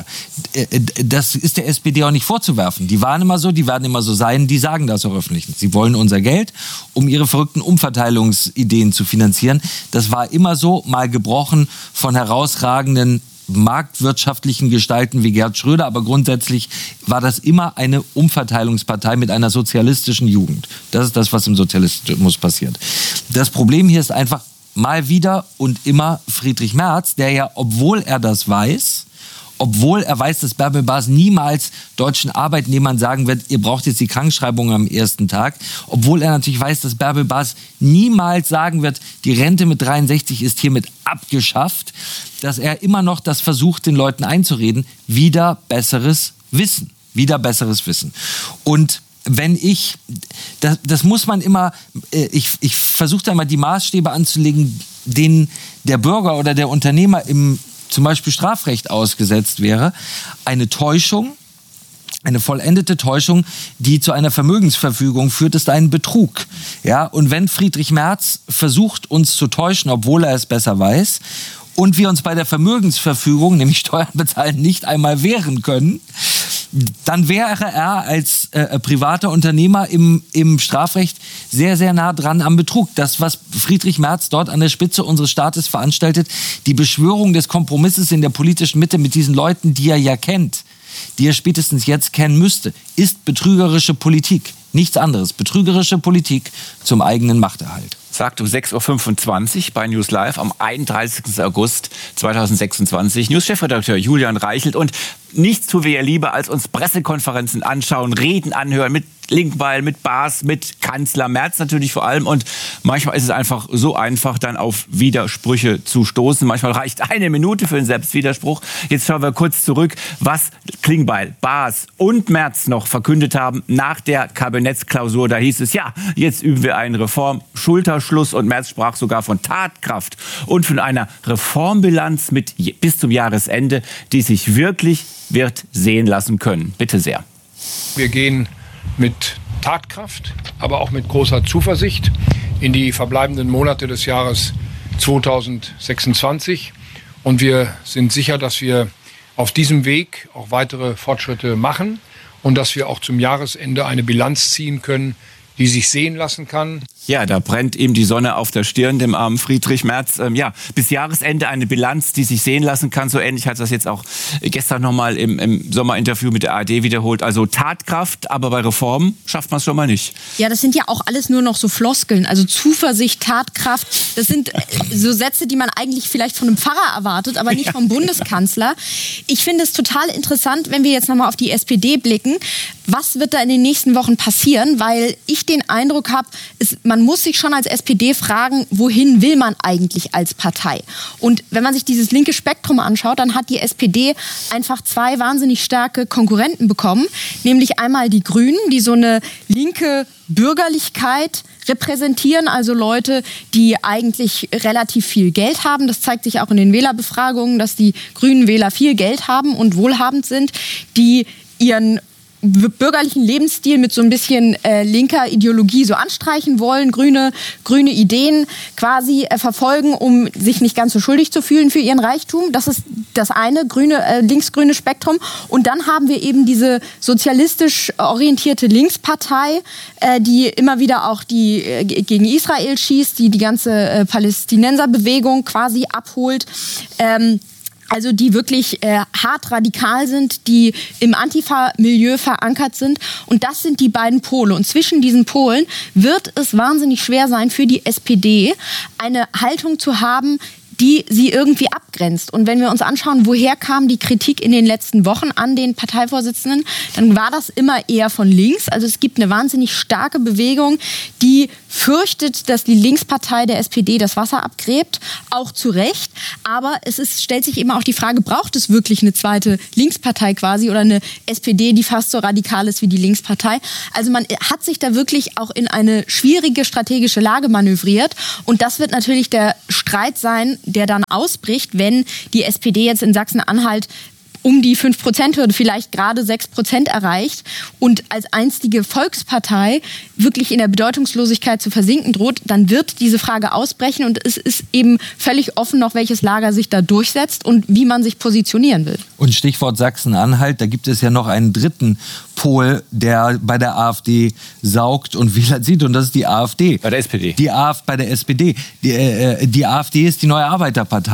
Das ist der S P D auch nicht vorzuwerfen. Die waren immer so, die werden immer so sein, die sagen das auch öffentlich. Sie wollen unser Geld, um ihre verrückten Umverteilungsideen zu finanzieren. Das war immer so, mal gebrochen von herausragenden marktwirtschaftlichen Gestalten wie Gerd Schröder, aber grundsätzlich war das immer eine Umverteilungspartei mit einer sozialistischen Jugend. Das ist das, was im Sozialismus passiert. Das Problem hier ist einfach mal wieder und immer Friedrich Merz, der ja, obwohl er das weiß, obwohl er weiß, dass Bärbel Baas niemals deutschen Arbeitnehmern sagen wird, ihr braucht jetzt die Krankschreibung am ersten Tag, obwohl er natürlich weiß, dass Bärbel Baas niemals sagen wird, die Rente mit dreiundsechzig ist hiermit abgeschafft, dass er immer noch das versucht, den Leuten einzureden, wieder besseres Wissen, wieder besseres Wissen. Und wenn ich, das, das muss man immer, ich, ich versuche da immer die Maßstäbe anzulegen, denen der Bürger oder der Unternehmer im zum Beispiel Strafrecht ausgesetzt wäre, eine Täuschung, eine vollendete Täuschung, die zu einer Vermögensverfügung führt, ist ein Betrug. Ja, und wenn Friedrich Merz versucht, uns zu täuschen, obwohl er es besser weiß, und wir uns bei der Vermögensverfügung, nämlich Steuern bezahlen, nicht einmal wehren können, dann wäre er als äh, privater Unternehmer im, im Strafrecht sehr, sehr nah dran am Betrug. Das, was Friedrich Merz dort an der Spitze unseres Staates veranstaltet, die Beschwörung des Kompromisses in der politischen Mitte mit diesen Leuten, die er ja kennt, die er spätestens jetzt kennen müsste, ist betrügerische Politik. Nichts anderes. Betrügerische Politik zum eigenen Machterhalt. Sagt um sechs Uhr fünfundzwanzig bei News Live am einunddreißigsten August zweitausendsechsundzwanzig. News-Chefredakteur Julian Reichelt. Und nichts tun wir ja lieber, als uns Pressekonferenzen anschauen, Reden anhören mit Klingbeil, mit Baas, mit Kanzler Merz natürlich vor allem. Und manchmal ist es einfach so einfach, dann auf Widersprüche zu stoßen. Manchmal reicht eine Minute für einen Selbstwiderspruch. Jetzt schauen wir kurz zurück, was Klingbeil, Baas und Merz noch verkündet haben nach der Kabinettsklausur. Da hieß es, ja, jetzt üben wir eine Reform, Schulterschluss, und Merz sprach sogar von Tatkraft und von einer Reformbilanz mit bis zum Jahresende, die sich wirklich wird sehen lassen können. Bitte sehr. Wir gehen mit Tatkraft, aber auch mit großer Zuversicht in die verbleibenden Monate des Jahres zweitausendsechsundzwanzig. Und wir sind sicher, dass wir auf diesem Weg auch weitere Fortschritte machen und dass wir auch zum Jahresende eine Bilanz ziehen können, die sich sehen lassen kann. Ja, da brennt ihm die Sonne auf der Stirn, dem armen Friedrich Merz. Ähm, ja, bis Jahresende eine Bilanz, die sich sehen lassen kann. So ähnlich hat das jetzt auch gestern nochmal im, im Sommerinterview mit der A R D wiederholt. Also Tatkraft, aber bei Reformen schafft man es schon mal nicht. Ja, das sind ja auch alles nur noch so Floskeln. Also Zuversicht, Tatkraft, das sind so Sätze, die man eigentlich vielleicht von einem Pfarrer erwartet, aber nicht vom Bundeskanzler. Ich finde es total interessant, wenn wir jetzt nochmal auf die S P D blicken. Was wird da in den nächsten Wochen passieren? Weil ich den Eindruck habe, man muss sich schon als S P D fragen, wohin will man eigentlich als Partei? Und wenn man sich dieses linke Spektrum anschaut, dann hat die S P D einfach zwei wahnsinnig starke Konkurrenten bekommen. Nämlich einmal die Grünen, die so eine linke Bürgerlichkeit repräsentieren, also Leute, die eigentlich relativ viel Geld haben. Das zeigt sich auch in den Wählerbefragungen, dass die grünen Wähler viel Geld haben und wohlhabend sind, die ihren bürgerlichen Lebensstil mit so ein bisschen äh, linker Ideologie so anstreichen wollen, grüne, grüne Ideen quasi äh, verfolgen, um sich nicht ganz so schuldig zu fühlen für ihren Reichtum. Das ist das eine, grüne, äh, linksgrüne Spektrum. Und dann haben wir eben diese sozialistisch orientierte Linkspartei, äh, die immer wieder auch die äh, gegen Israel schießt, die die ganze äh, Palästinenserbewegung quasi abholt. Ähm, Also die wirklich äh, hart radikal sind, die im Antifa-Milieu verankert sind. Und das sind die beiden Pole. Und zwischen diesen Polen wird es wahnsinnig schwer sein für die S P D, eine Haltung zu haben, die sie irgendwie abgrenzt. Und wenn wir uns anschauen, woher kam die Kritik in den letzten Wochen an den Parteivorsitzenden, dann war das immer eher von links. Also es gibt eine wahnsinnig starke Bewegung, die fürchtet, dass die Linkspartei der S P D das Wasser abgräbt, auch zu Recht. Aber es ist, stellt sich eben auch die Frage, braucht es wirklich eine zweite Linkspartei quasi oder eine S P D, die fast so radikal ist wie die Linkspartei? Also man hat sich da wirklich auch in eine schwierige strategische Lage manövriert. Und das wird natürlich der Streit sein, der dann ausbricht, wenn die S P D jetzt in Sachsen-Anhalt um die fünf Prozent Hürde vielleicht gerade sechs Prozent erreicht und als einstige Volkspartei wirklich in der Bedeutungslosigkeit zu versinken droht, dann wird diese Frage ausbrechen und es ist eben völlig offen noch, welches Lager sich da durchsetzt und wie man sich positionieren will. Und Stichwort Sachsen-Anhalt, da gibt es ja noch einen dritten Pol, der bei der AfD saugt und Wähler zieht, und das ist die AfD. Bei der S P D. Die AfD bei der S P D. Die, äh, die AfD ist die neue Arbeiterpartei.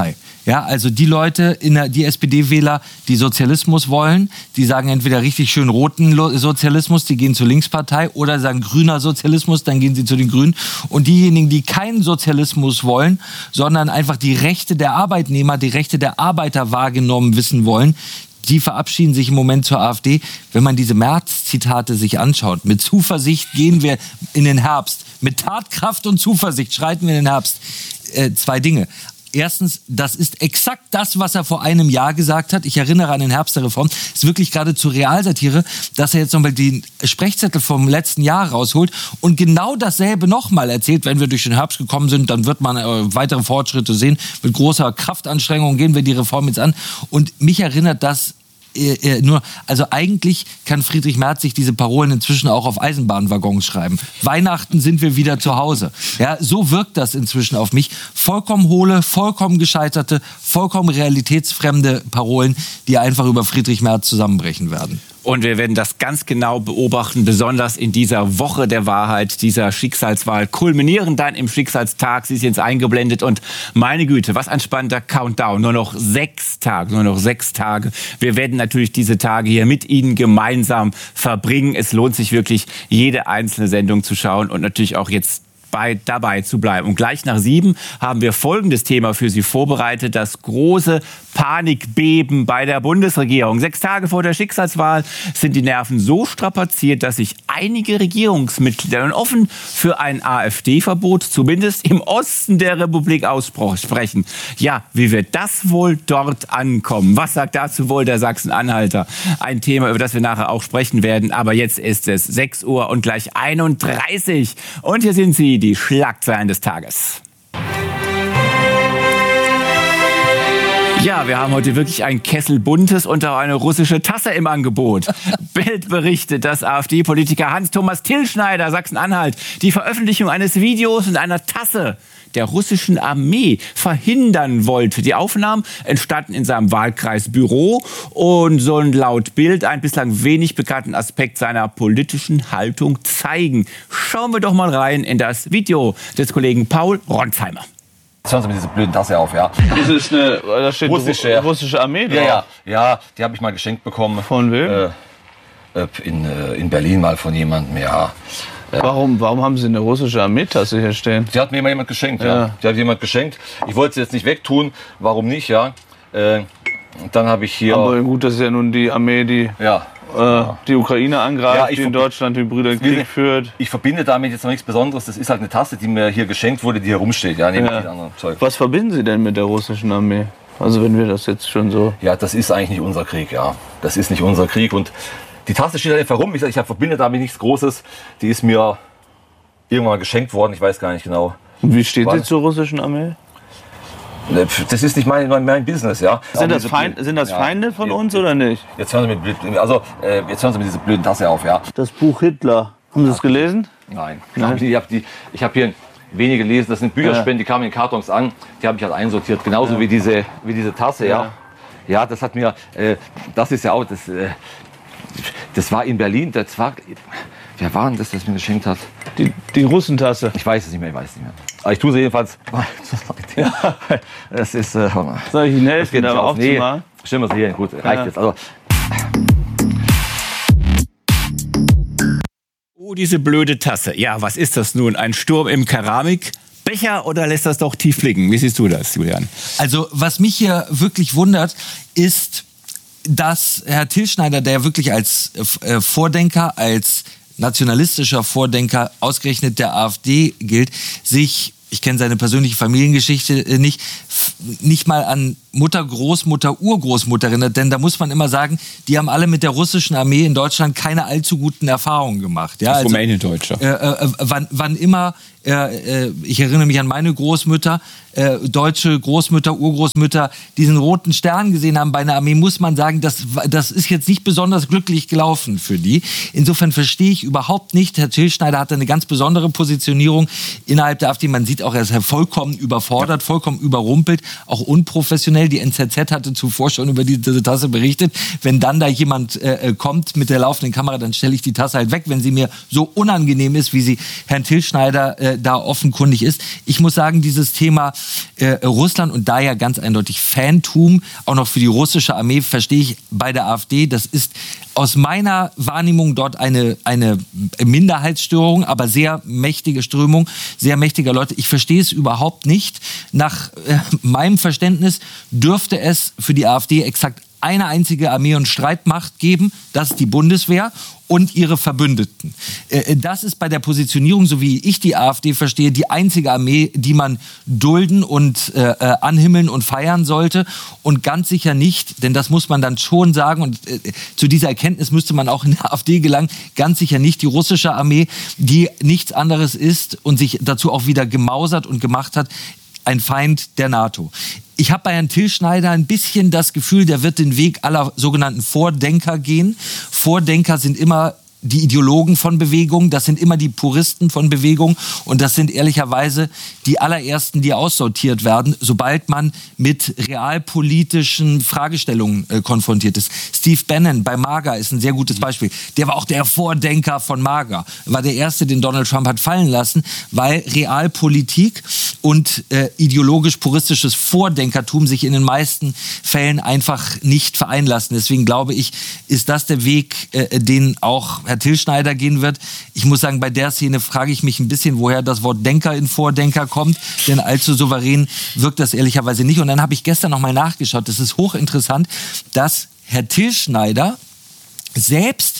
Ja, also die Leute, in der, die S P D-Wähler, die Sozialismus wollen, die sagen entweder richtig schön roten Sozialismus, die gehen zur Linkspartei, oder sagen grüner Sozialismus, dann gehen sie zu den Grünen. Und diejenigen, die keinen Sozialismus wollen, sondern einfach die Rechte der Arbeitnehmer, die Rechte der Arbeiter wahrgenommen wissen wollen, die verabschieden sich im Moment zur AfD. Wenn man diese Merz-Zitate sich anschaut, mit Zuversicht gehen wir in den Herbst. Mit Tatkraft und Zuversicht schreiten wir in den Herbst. Äh, zwei Dinge. Erstens, das ist exakt das, was er vor einem Jahr gesagt hat. Ich erinnere an den Herbst der Reform. Es ist wirklich geradezu Realsatire, dass er jetzt nochmal den Sprechzettel vom letzten Jahr rausholt und genau dasselbe nochmal erzählt. Wenn wir durch den Herbst gekommen sind, dann wird man äh, weitere Fortschritte sehen. Mit großer Kraftanstrengung gehen wir die Reform jetzt an. Und mich erinnert das Äh, äh, nur, also eigentlich kann Friedrich Merz sich diese Parolen inzwischen auch auf Eisenbahnwaggons schreiben. Weihnachten sind wir wieder zu Hause. Ja, so wirkt das inzwischen auf mich. Vollkommen hohle, vollkommen gescheiterte, vollkommen realitätsfremde Parolen, die einfach über Friedrich Merz zusammenbrechen werden. Und wir werden das ganz genau beobachten, besonders in dieser Woche der Wahrheit, dieser Schicksalswahl, kulminieren dann im Schicksalstag. Sie ist jetzt eingeblendet und meine Güte, was ein spannender Countdown. Nur noch sechs Tage, nur noch sechs Tage. Wir werden natürlich diese Tage hier mit Ihnen gemeinsam verbringen. Es lohnt sich wirklich, jede einzelne Sendung zu schauen und natürlich auch jetzt Bei, dabei zu bleiben. Und gleich nach sieben haben wir folgendes Thema für Sie vorbereitet. Das große Panikbeben bei der Bundesregierung. Sechs Tage vor der Schicksalswahl sind die Nerven so strapaziert, dass sich einige Regierungsmitglieder nun offen für ein AfD-Verbot, zumindest im Osten der Republik, aussprechen. Ja, wie wird das wohl dort ankommen? Was sagt dazu wohl der Sachsen-Anhalter? Ein Thema, über das wir nachher auch sprechen werden. Aber jetzt ist es sechs Uhr und gleich einunddreißig. Und hier sind sie, die Schlagzeilen des Tages. Ja, wir haben heute wirklich ein Kessel Buntes und auch eine russische Tasse im Angebot. Bild berichtet, dass AfD-Politiker Hans-Thomas Tilschneider, Sachsen-Anhalt, die Veröffentlichung eines Videos und einer Tasse der russischen Armee verhindern wollte. Die Aufnahmen entstanden in seinem Wahlkreisbüro und sollen laut Bild einen bislang wenig bekannten Aspekt seiner politischen Haltung zeigen. Schauen wir doch mal rein in das Video des Kollegen Paul Ronsheimer. Jetzt hören Sie mir diese blöden Tasse auf, ja. Das ist eine, da steht russische, russische Armee drauf. Ja, ja, ja, die habe ich mal geschenkt bekommen. Von wem? Äh, in, äh, in Berlin mal von jemandem, ja. Warum, warum haben Sie eine russische Armeetasse hier stehen? Die hat mir mal jemand geschenkt, ja. Ja. Die hat jemand geschenkt. Ich wollte sie jetzt nicht wegtun. Warum nicht, ja? Äh, dann habe ich hier... Aber gut, das ist ja nun die Armee, die ja. äh, die Ukraine angreift, Ja, ich die in verbi- Deutschland den Brüdern Krieg führt. Ich verbinde damit jetzt noch nichts Besonderes. Das ist halt eine Tasse, die mir hier geschenkt wurde, die hier rumsteht, ja, neben Ja. dem anderen Zeug. Was verbinden Sie denn mit der russischen Armee? Also wenn wir das jetzt schon so... Ja, das ist eigentlich nicht unser Krieg, ja. Das ist nicht unser Krieg. Und die Tasse steht halt einfach rum. Ich, ich verbinde damit nichts Großes. Die ist mir irgendwann mal geschenkt worden. Ich weiß gar nicht genau. Und wie steht Wann? sie zur russischen Armee? Das ist nicht mein, mein, mein Business, ja. Sind das, Feind, sind das ja. Feinde von uns oder nicht? Jetzt hören Sie mir, also, äh, jetzt hören Sie mir diese blöden Tasse auf, ja. Das Buch Hitler. Haben Sie das gelesen? Nein. Nein. Ich habe hab hier wenige gelesen. Das sind Bücherspenden, die kamen in Kartons an. Die habe ich halt einsortiert. Genauso ja. wie, diese, wie diese Tasse, ja. ja. Ja, das hat mir, äh, das ist ja auch, das, äh, das war in Berlin, das war, wer war denn das, das mir geschenkt hat? Die, die Russentasse. Ich weiß es nicht mehr, ich weiß es nicht mehr. Aber ich tue sie jedenfalls. Ja. Das ist, äh, soll ich Ihnen helfen, da aufzumachen? Nee, stellen wir sie hier hin, gut, reicht ja. jetzt. Also. Oh, diese blöde Tasse. Ja, was ist das nun? Ein Sturm im Keramikbecher oder lässt das doch tief blicken? Wie siehst du das, Julian? Also, was mich hier wirklich wundert, ist, dass Herr Tilschneider, der wirklich als äh, Vordenker, als nationalistischer Vordenker ausgerechnet der AfD gilt, sich, ich kenne seine persönliche Familiengeschichte nicht, nicht mal an Mutter, Großmutter, Urgroßmutter erinnert. Denn da muss man immer sagen, die haben alle mit der russischen Armee in Deutschland keine allzu guten Erfahrungen gemacht. Ja, also, Rumäniendeutscher. Äh, äh, wann, wann immer, äh, äh, ich erinnere mich an meine Großmütter, äh, deutsche Großmütter, Urgroßmütter, diesen roten Stern gesehen haben bei einer Armee, muss man sagen, das, das ist jetzt nicht besonders glücklich gelaufen für die. Insofern verstehe ich überhaupt nicht, Herr Tilschneider hatte eine ganz besondere Positionierung innerhalb der AfD. Man sieht auch, er ist vollkommen überfordert, vollkommen überrumpelt, auch unprofessionell. sensationell. Die N Z Z hatte zuvor schon über diese Tasse berichtet. Wenn dann da jemand äh, kommt mit der laufenden Kamera, dann stelle ich die Tasse halt weg, wenn sie mir so unangenehm ist, wie sie Herrn Tilschneider äh, da offenkundig ist. Ich muss sagen, dieses Thema äh, Russland und da ja ganz eindeutig Fantum, auch noch für die russische Armee, verstehe ich bei der AfD. Das ist aus meiner Wahrnehmung dort eine, eine Minderheitsstörung, aber sehr mächtige Strömung, sehr mächtiger Leute. Ich verstehe es überhaupt nicht. Nach äh, meinem Verständnis dürfte es für die AfD exakt eine einzige Armee- und Streitmacht geben, das ist die Bundeswehr und ihre Verbündeten. Das ist bei der Positionierung, so wie ich die AfD verstehe, die einzige Armee, die man dulden und äh, anhimmeln und feiern sollte. Und ganz sicher nicht, denn das muss man dann schon sagen, und äh, zu dieser Erkenntnis müsste man auch in der AfD gelangen, ganz sicher nicht die russische Armee, die nichts anderes ist und sich dazu auch wieder gemausert und gemacht hat, ein Feind der NATO. Ich habe bei Herrn Tilschneider ein bisschen das Gefühl, der wird den Weg aller sogenannten Vordenker gehen. Vordenker sind immer die Ideologen von Bewegungen, das sind immer die Puristen von Bewegungen und das sind ehrlicherweise die allerersten, die aussortiert werden, sobald man mit realpolitischen Fragestellungen äh, konfrontiert ist. Steve Bannon bei MAGA ist ein sehr gutes Beispiel. Der war auch der Vordenker von MAGA, war der Erste, den Donald Trump hat fallen lassen, weil Realpolitik und äh, ideologisch-puristisches Vordenkertum sich in den meisten Fällen einfach nicht vereinen lassen. Deswegen glaube ich, ist das der Weg, äh, den auch Herr Tilschneider gehen wird. Ich muss sagen, bei der Szene frage ich mich ein bisschen, woher das Wort Denker in Vordenker kommt, denn allzu souverän wirkt das ehrlicherweise nicht. Und dann habe ich gestern noch mal nachgeschaut, das ist hochinteressant, dass Herr Tilschneider selbst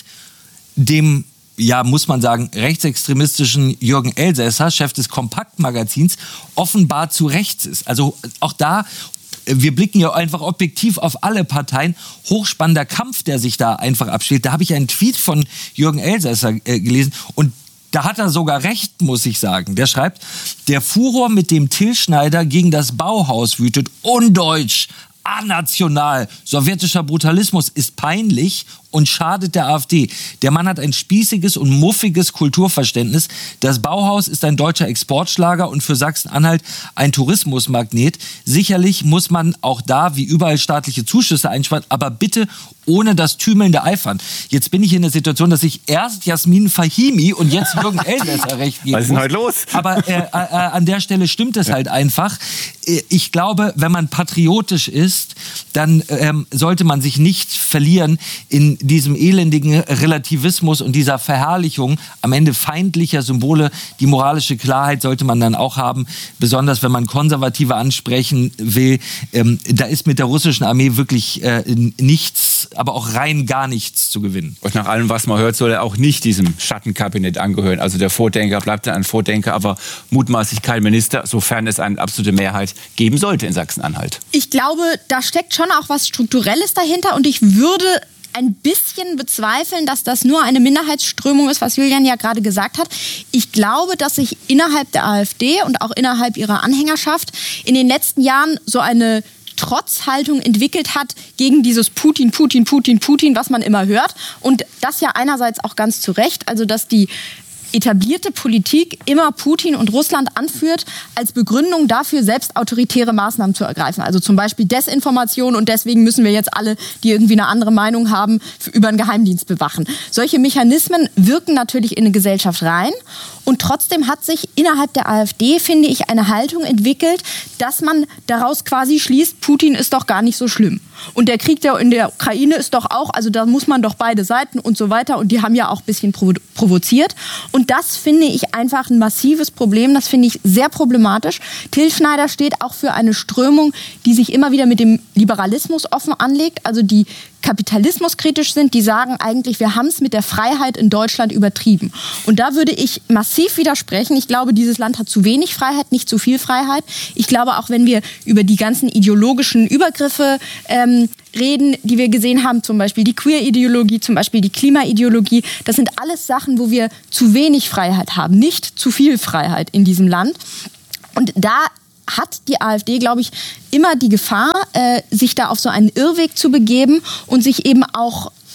dem, ja, muss man sagen, rechtsextremistischen Jürgen Elsässer, Chef des Kompaktmagazins, offenbar zu rechts ist. Also auch da, wir blicken ja einfach objektiv auf alle Parteien. Hochspannender Kampf, der sich da einfach abspielt. Da habe ich einen Tweet von Jürgen Elsässer äh, gelesen und da hat er sogar recht, muss ich sagen. Der schreibt, der Furor, mit dem Tilschneider gegen das Bauhaus wütet, undeutsch, anational, sowjetischer Brutalismus ist peinlich und schadet der AfD. Der Mann hat ein spießiges und muffiges Kulturverständnis. Das Bauhaus ist ein deutscher Exportschlager und für Sachsen-Anhalt ein Tourismusmagnet. Sicherlich muss man auch da wie überall staatliche Zuschüsse einsparen, aber bitte ohne das tümelnde Eifern. Jetzt bin ich in der Situation, dass ich erst Jasmin Fahimi und jetzt Jürgen Elsässer recht gebe. Was ist denn heute los? Aber äh, äh, an der Stelle stimmt es halt einfach. Ich glaube, wenn man patriotisch ist, dann ähm, sollte man sich nicht verlieren in diesem elendigen Relativismus und dieser Verherrlichung am Ende feindlicher Symbole. Die moralische Klarheit sollte man dann auch haben, besonders wenn man Konservative ansprechen will. Ähm, da ist mit der russischen Armee wirklich äh, nichts, aber auch rein gar nichts zu gewinnen. Und nach allem, was man hört, soll er auch nicht diesem Schattenkabinett angehören. Also der Vordenker bleibt dann ein Vordenker, aber mutmaßlich kein Minister, sofern es eine absolute Mehrheit geben sollte in Sachsen-Anhalt. Ich glaube, da steckt schon auch was Strukturelles dahinter und ich würde ein bisschen bezweifeln, dass das nur eine Minderheitsströmung ist, was Julian ja gerade gesagt hat. Ich glaube, dass sich innerhalb der AfD und auch innerhalb ihrer Anhängerschaft in den letzten Jahren so eine Trotzhaltung entwickelt hat gegen dieses Putin, Putin, Putin, Putin, was man immer hört. Und das ja einerseits auch ganz zu Recht, also dass die etablierte Politik immer Putin und Russland anführt, als Begründung dafür, selbst autoritäre Maßnahmen zu ergreifen. Also zum Beispiel Desinformation und deswegen müssen wir jetzt alle, die irgendwie eine andere Meinung haben, über einen Geheimdienst bewachen. Solche Mechanismen wirken natürlich in eine Gesellschaft rein und trotzdem hat sich innerhalb der AfD, finde ich, eine Haltung entwickelt, dass man daraus quasi schließt, Putin ist doch gar nicht so schlimm. Und der Krieg der in der Ukraine ist doch auch, also da muss man doch beide Seiten und so weiter und die haben ja auch ein bisschen provo- provoziert. Und das finde ich einfach ein massives Problem, das finde ich sehr problematisch. Tilschneider steht auch für eine Strömung, die sich immer wieder mit dem Liberalismus offen anlegt, also die kapitalismuskritisch sind, die sagen eigentlich, wir haben es mit der Freiheit in Deutschland übertrieben. Und da würde ich massiv widersprechen. Ich glaube, dieses Land hat zu wenig Freiheit, nicht zu viel Freiheit. Ich glaube, auch wenn wir über die ganzen ideologischen Übergriffe ähm, reden, die wir gesehen haben, zum Beispiel die Queer-Ideologie, zum Beispiel die Klima-Ideologie, das sind alles Sachen, wo wir zu wenig Freiheit haben, nicht zu viel Freiheit in diesem Land. Und da hat die AfD, glaube ich, immer die Gefahr, äh, sich da auf so einen Irrweg zu begeben und sich eben auch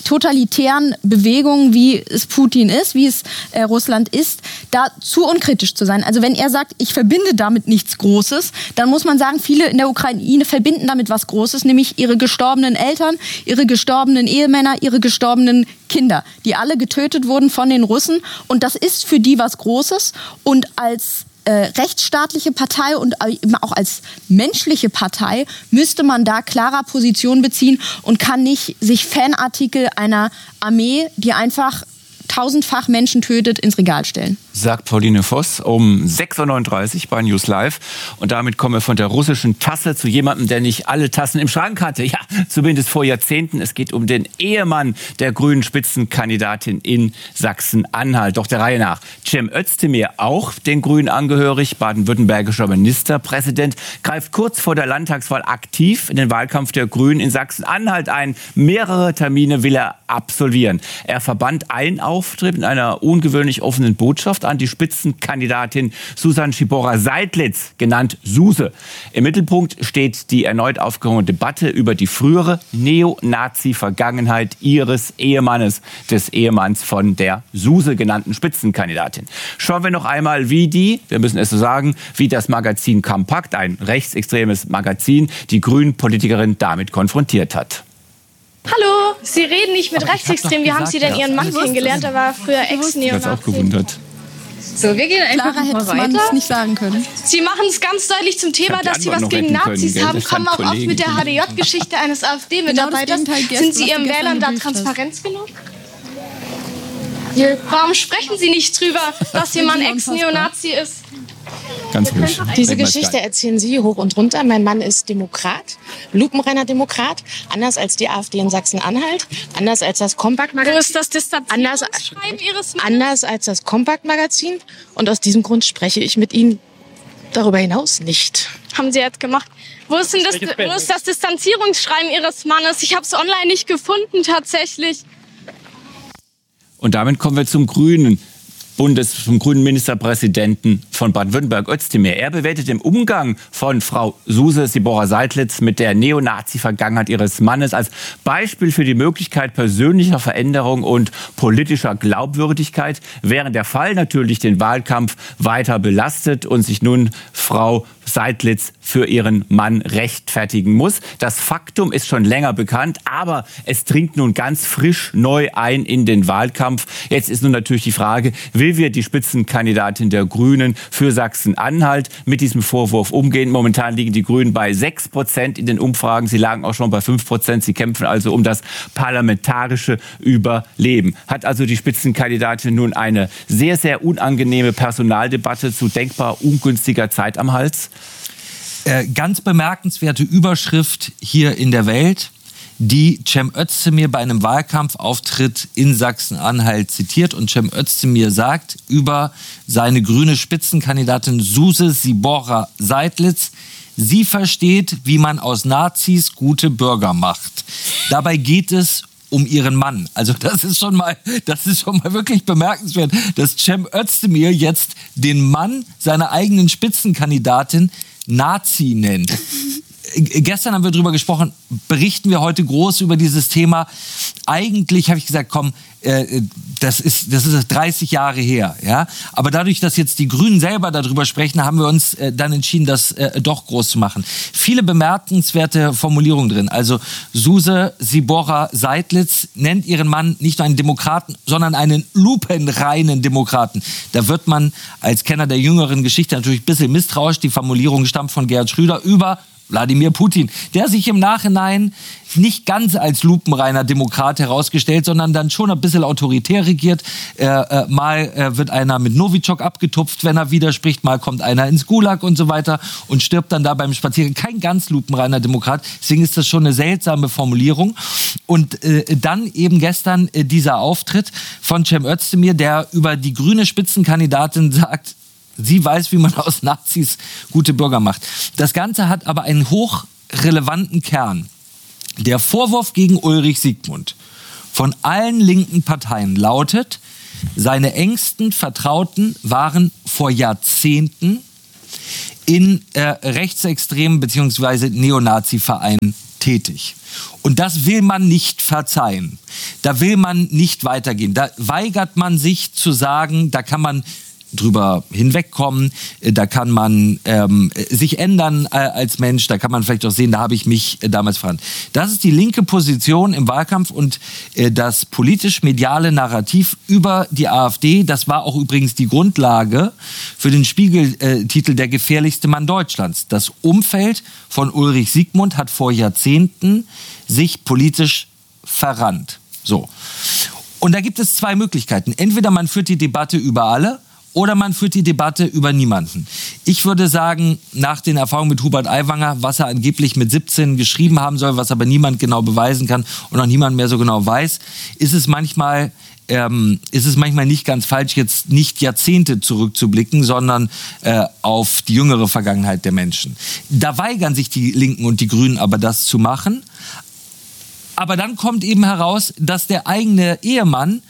totalitären Bewegungen, wie es Putin ist, wie es äh, Russland ist, da zu unkritisch zu sein. Also wenn er sagt, ich verbinde damit nichts Großes, dann muss man sagen, viele in der Ukraine verbinden damit was Großes, nämlich ihre gestorbenen Eltern, ihre gestorbenen Ehemänner, ihre gestorbenen Kinder, die alle getötet wurden von den Russen. Und das ist für die was Großes. Und als äh, rechtsstaatliche Partei und eben auch als menschliche Partei müsste man da klarer Position beziehen und kann nicht sich Fanartikel einer Armee, die einfach tausendfach Menschen tötet, ins Regal stellen. Sagt Pauline Voss um sechs Uhr neununddreißig bei News Live. Und damit kommen wir von der russischen Tasse zu jemandem, der nicht alle Tassen im Schrank hatte. Ja, zumindest vor Jahrzehnten. Es geht um den Ehemann der grünen Spitzenkandidatin in Sachsen-Anhalt. Doch der Reihe nach. Cem Özdemir, auch den Grünen angehörig, baden-württembergischer Ministerpräsident, greift kurz vor der Landtagswahl aktiv in den Wahlkampf der Grünen in Sachsen-Anhalt ein. Mehrere Termine will er absolvieren. Er verband einen Auftritt in einer ungewöhnlich offenen Botschaft an die Spitzenkandidatin Susan Schiborra-Seidlitz, genannt Suse. Im Mittelpunkt steht die erneut aufgehörte Debatte über die frühere Neonazi-Vergangenheit ihres Ehemannes, des Ehemanns von der Suse genannten Spitzenkandidatin. Schauen wir noch einmal, wie die, wir müssen es so sagen, wie das Magazin Kompakt, ein rechtsextremes Magazin, die Grünen-Politikerin damit konfrontiert hat. Hallo, Sie reden nicht mit Rechtsextremen. Wie haben Sie denn Ihren Mann kennengelernt? Er war früher Ex-Neonazi. Ich habe auch gewundert. So, wir gehen einfach Klarer mal hätte weiter. man es nicht sagen können. Sie machen es ganz deutlich zum Thema, die dass Sie Antwort was noch gegen retten Nazis können, haben, gell? Das kommen sind auch oft Kollegen. mit der H D J-Geschichte eines AfD-Mitarbeiters. Genau das Gegenteil, Sind Sie was Ihren du gestern Wählern da gebrieft hast. Transparenz genug? Warum sprechen Sie nicht drüber, dass Ihr Mann Ex-Neonazi ist? Ganz ruhig. Diese Geschichte erzählen Sie hoch und runter. Mein Mann ist Demokrat, lupenreiner Demokrat, anders als die AfD in Sachsen-Anhalt, anders als das Kompakt-Magazin. Wo ist das Distanzierungsschreiben Ihres Mannes? Anders als das Kompakt-Magazin. Und aus diesem Grund spreche ich mit Ihnen darüber hinaus nicht. Haben Sie jetzt gemacht. Wo ist denn das, wo ist das Distanzierungsschreiben Ihres Mannes? Ich habe es online nicht gefunden, tatsächlich. Und damit kommen wir zum Grünen. Bundes, zum grünen Ministerpräsidenten von Baden-Württemberg, Özdemir. Er bewertet den Umgang von Frau Suse Schiborra-Seidlitz mit der Neonazi-Vergangenheit ihres Mannes als Beispiel für die Möglichkeit persönlicher Veränderung und politischer Glaubwürdigkeit, während der Fall natürlich den Wahlkampf weiter belastet und sich nun Frau Seidlitz für ihren Mann rechtfertigen muss. Das Faktum ist schon länger bekannt, aber es dringt nun ganz frisch neu ein in den Wahlkampf. Jetzt ist nun natürlich die Frage, will wir die Spitzenkandidatin der Grünen für Sachsen-Anhalt mit diesem Vorwurf umgehen? Momentan liegen die Grünen bei sechs Prozent in den Umfragen. Sie lagen auch schon bei fünf Prozent. Sie kämpfen also um das parlamentarische Überleben. Hat also die Spitzenkandidatin nun eine sehr, sehr unangenehme Personaldebatte zu denkbar ungünstiger Zeit am Hals? Äh, ganz bemerkenswerte Überschrift hier in der Welt, die Cem Özdemir bei einem Wahlkampfauftritt in Sachsen-Anhalt zitiert. Und Cem Özdemir sagt über seine grüne Spitzenkandidatin Suse Schiborra-Seidlitz: Sie versteht, wie man aus Nazis gute Bürger macht. Dabei geht es um ihren Mann. Also das ist schon mal, das ist schon mal wirklich bemerkenswert, dass Cem Özdemir jetzt den Mann seiner eigenen Spitzenkandidatin Nazi nennt. Gestern haben wir darüber gesprochen, berichten wir heute groß über dieses Thema. Eigentlich habe ich gesagt, komm, äh, das ist das ist dreißig Jahre her, ja. Aber dadurch, dass jetzt die Grünen selber darüber sprechen, haben wir uns äh, dann entschieden, das äh, doch groß zu machen. Viele bemerkenswerte Formulierungen drin. Also Suse Schiborra-Seidlitz nennt ihren Mann nicht nur einen Demokraten, sondern einen lupenreinen Demokraten. Da wird man als Kenner der jüngeren Geschichte natürlich ein bisschen misstrauisch. Die Formulierung stammt von Gerhard Schröder über Wladimir Putin, der sich im Nachhinein nicht ganz als lupenreiner Demokrat herausgestellt, sondern dann schon ein bisschen autoritär regiert. Äh, äh, mal äh, wird einer mit Novichok abgetupft, wenn er widerspricht, mal kommt einer ins Gulag und so weiter und stirbt dann da beim Spazieren. Kein ganz lupenreiner Demokrat, deswegen ist das schon eine seltsame Formulierung. Und äh, dann eben gestern äh, dieser Auftritt von Cem Özdemir, der über die grüne Spitzenkandidatin sagt, sie weiß, wie man aus Nazis gute Bürger macht. Das Ganze hat aber einen hochrelevanten Kern. Der Vorwurf gegen Ulrich Siegmund von allen linken Parteien lautet, seine engsten Vertrauten waren vor Jahrzehnten in äh, rechtsextremen bzw. Neonazi-Vereinen tätig. Und das will man nicht verzeihen. Da will man nicht weitergehen. Da weigert man sich zu sagen, da kann man drüber hinwegkommen, da kann man ähm, sich ändern äh, als Mensch, da kann man vielleicht auch sehen, da habe ich mich äh, damals verhandelt. Das ist die linke Position im Wahlkampf und äh, das politisch-mediale Narrativ über die AfD, das war auch übrigens die Grundlage für den Spiegel-Titel äh, Der gefährlichste Mann Deutschlands. Das Umfeld von Ulrich Siegmund hat vor Jahrzehnten sich politisch verrannt. So. Und da gibt es zwei Möglichkeiten. Entweder man führt die Debatte über alle, oder man führt die Debatte über niemanden. Ich würde sagen, nach den Erfahrungen mit Hubert Aiwanger, was er angeblich mit siebzehn geschrieben haben soll, was aber niemand genau beweisen kann und auch niemand mehr so genau weiß, ist es manchmal, ähm, ist es manchmal nicht ganz falsch, jetzt nicht Jahrzehnte zurückzublicken, sondern äh, auf die jüngere Vergangenheit der Menschen. Da weigern sich die Linken und die Grünen aber, das zu machen. Aber dann kommt eben heraus, dass der eigene Ehemann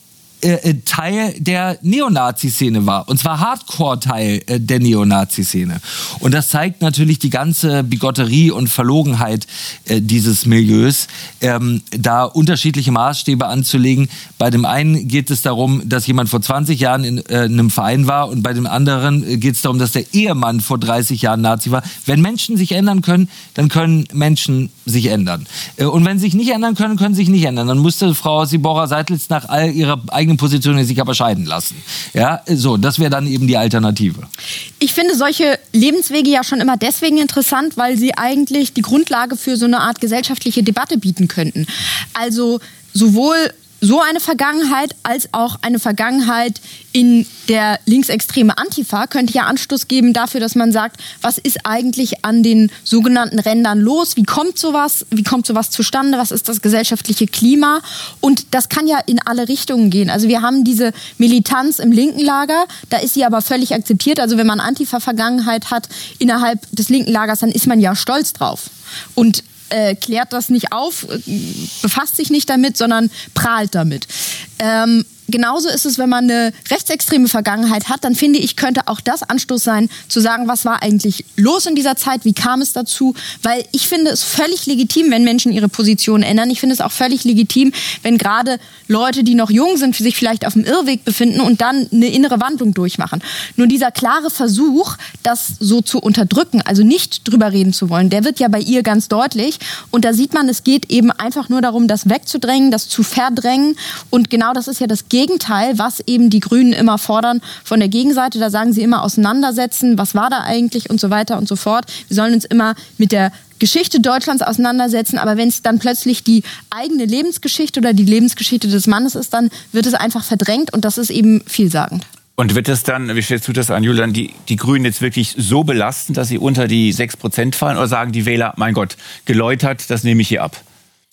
Teil der Neonazi-Szene war. Und zwar Hardcore-Teil der Neonazi-Szene. Und das zeigt natürlich die ganze Bigotterie und Verlogenheit äh, dieses Milieus, ähm, da unterschiedliche Maßstäbe anzulegen. Bei dem einen geht es darum, dass jemand vor zwanzig Jahren in äh, einem Verein war und bei dem anderen geht es darum, dass der Ehemann vor dreißig Jahren Nazi war. Wenn Menschen sich ändern können, dann können Menschen sich ändern. Äh, und wenn sie sich nicht ändern können, können sie sich nicht ändern. Dann musste Frau Sibora-Seidlitz nach all ihrer eigenen Position sich aber scheiden lassen. Ja, so, das wäre dann eben die Alternative. Ich finde solche Lebenswege ja schon immer deswegen interessant, weil sie eigentlich die Grundlage für so eine Art gesellschaftliche Debatte bieten könnten. Also sowohl so eine Vergangenheit als auch eine Vergangenheit in der linksextreme Antifa könnte ja Anstoß geben dafür, dass man sagt, was ist eigentlich an den sogenannten Rändern los? Wie kommt sowas? Wie kommt sowas zustande? Was ist das gesellschaftliche Klima? Und das kann ja in alle Richtungen gehen. Also wir haben diese Militanz im linken Lager, da ist sie aber völlig akzeptiert. Also wenn man Antifa-Vergangenheit hat innerhalb des linken Lagers, dann ist man ja stolz drauf. Und Äh, klärt das nicht auf, äh, befasst sich nicht damit, sondern prahlt damit. Ähm, genauso ist es, wenn man eine rechtsextreme Vergangenheit hat, dann finde ich, könnte auch das Anstoß sein, zu sagen, was war eigentlich los in dieser Zeit, wie kam es dazu, weil ich finde es völlig legitim, wenn Menschen ihre Position ändern. Ich finde es auch völlig legitim, wenn gerade Leute, die noch jung sind, sich vielleicht auf dem Irrweg befinden und dann eine innere Wandlung durchmachen. Nur dieser klare Versuch, das so zu unterdrücken, also nicht drüber reden zu wollen, der wird ja bei ihr ganz deutlich. Und da sieht man, es geht eben einfach nur darum, das wegzudrängen, das zu verdrängen. Und genau das ist ja das Gegenteil, was eben die Grünen immer fordern von der Gegenseite. Da sagen sie immer auseinandersetzen, was war da eigentlich und so weiter und so fort. Wir sollen uns immer mit der Geschichte Deutschlands auseinandersetzen, aber wenn es dann plötzlich die eigene Lebensgeschichte oder die Lebensgeschichte des Mannes ist, dann wird es einfach verdrängt und das ist eben vielsagend. Und wird es dann, wie stellst du das an, Julian, die, die Grünen jetzt wirklich so belasten, dass sie unter die sechs Prozent fallen? Oder sagen die Wähler, mein Gott, geläutert, das nehme ich hier ab?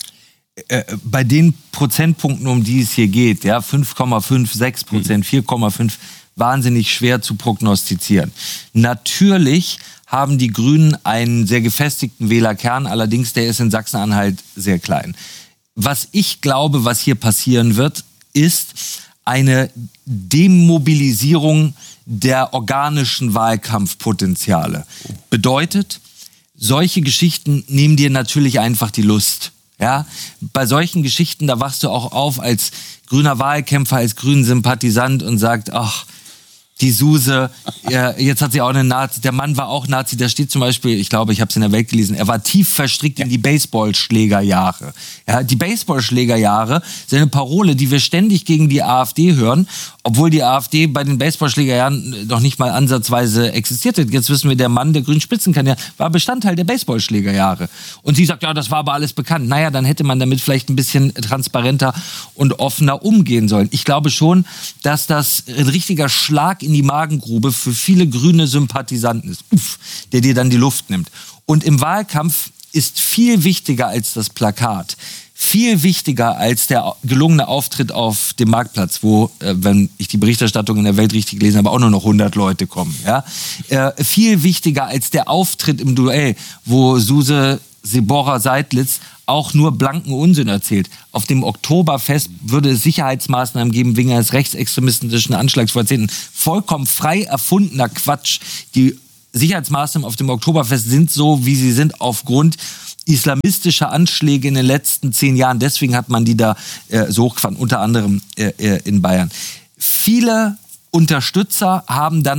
Äh, bei den Prozentpunkten, um die es hier geht, ja, fünf Komma fünf, sechs Prozent, vier Komma fünf, wahnsinnig schwer zu prognostizieren. Natürlich haben die Grünen einen sehr gefestigten Wählerkern, allerdings der ist in Sachsen-Anhalt sehr klein. Was ich glaube, was hier passieren wird, ist eine Demobilisierung der organischen Wahlkampfpotenziale. Bedeutet, solche Geschichten nehmen dir natürlich einfach die Lust. Ja? Bei solchen Geschichten, da wachst du auch auf als grüner Wahlkämpfer, als grünen Sympathisant und sagt, ach, die Suse, ja, jetzt hat sie auch eine Nazi, der Mann war auch Nazi, da steht zum Beispiel, ich glaube, ich habe es in der Welt gelesen, er war tief verstrickt in die Baseballschlägerjahre. Ja, die Baseballschlägerjahre sind eine Parole, die wir ständig gegen die AfD hören, obwohl die AfD bei den Baseballschlägerjahren noch nicht mal ansatzweise existierte. Jetzt wissen wir, der Mann, der grünen Spitzenkandidat, war Bestandteil der Baseballschlägerjahre. Und sie sagt, ja, das war aber alles bekannt. Naja, dann hätte man damit vielleicht ein bisschen transparenter und offener umgehen sollen. Ich glaube schon, dass das ein richtiger Schlag in die Magengrube für viele grüne Sympathisanten ist, Uff, der dir dann die Luft nimmt. Und im Wahlkampf ist viel wichtiger als das Plakat, viel wichtiger als der gelungene Auftritt auf dem Marktplatz, wo, äh, wenn ich die Berichterstattung in der Welt richtig gelesen habe, auch nur noch hundert Leute kommen. Ja? Äh, viel wichtiger als der Auftritt im Duell, wo Suse Sibora-Seidlitz auch nur blanken Unsinn erzählt. Auf dem Oktoberfest würde es Sicherheitsmaßnahmen geben wegen eines rechtsextremistischen Anschlags vor Jahrzehnten. Vollkommen frei erfundener Quatsch. Die Sicherheitsmaßnahmen auf dem Oktoberfest sind so, wie sie sind, aufgrund islamistische Anschläge in den letzten zehn Jahren. Deswegen hat man die da äh, so hochgefahren, unter anderem äh, in Bayern. Viele Unterstützer haben dann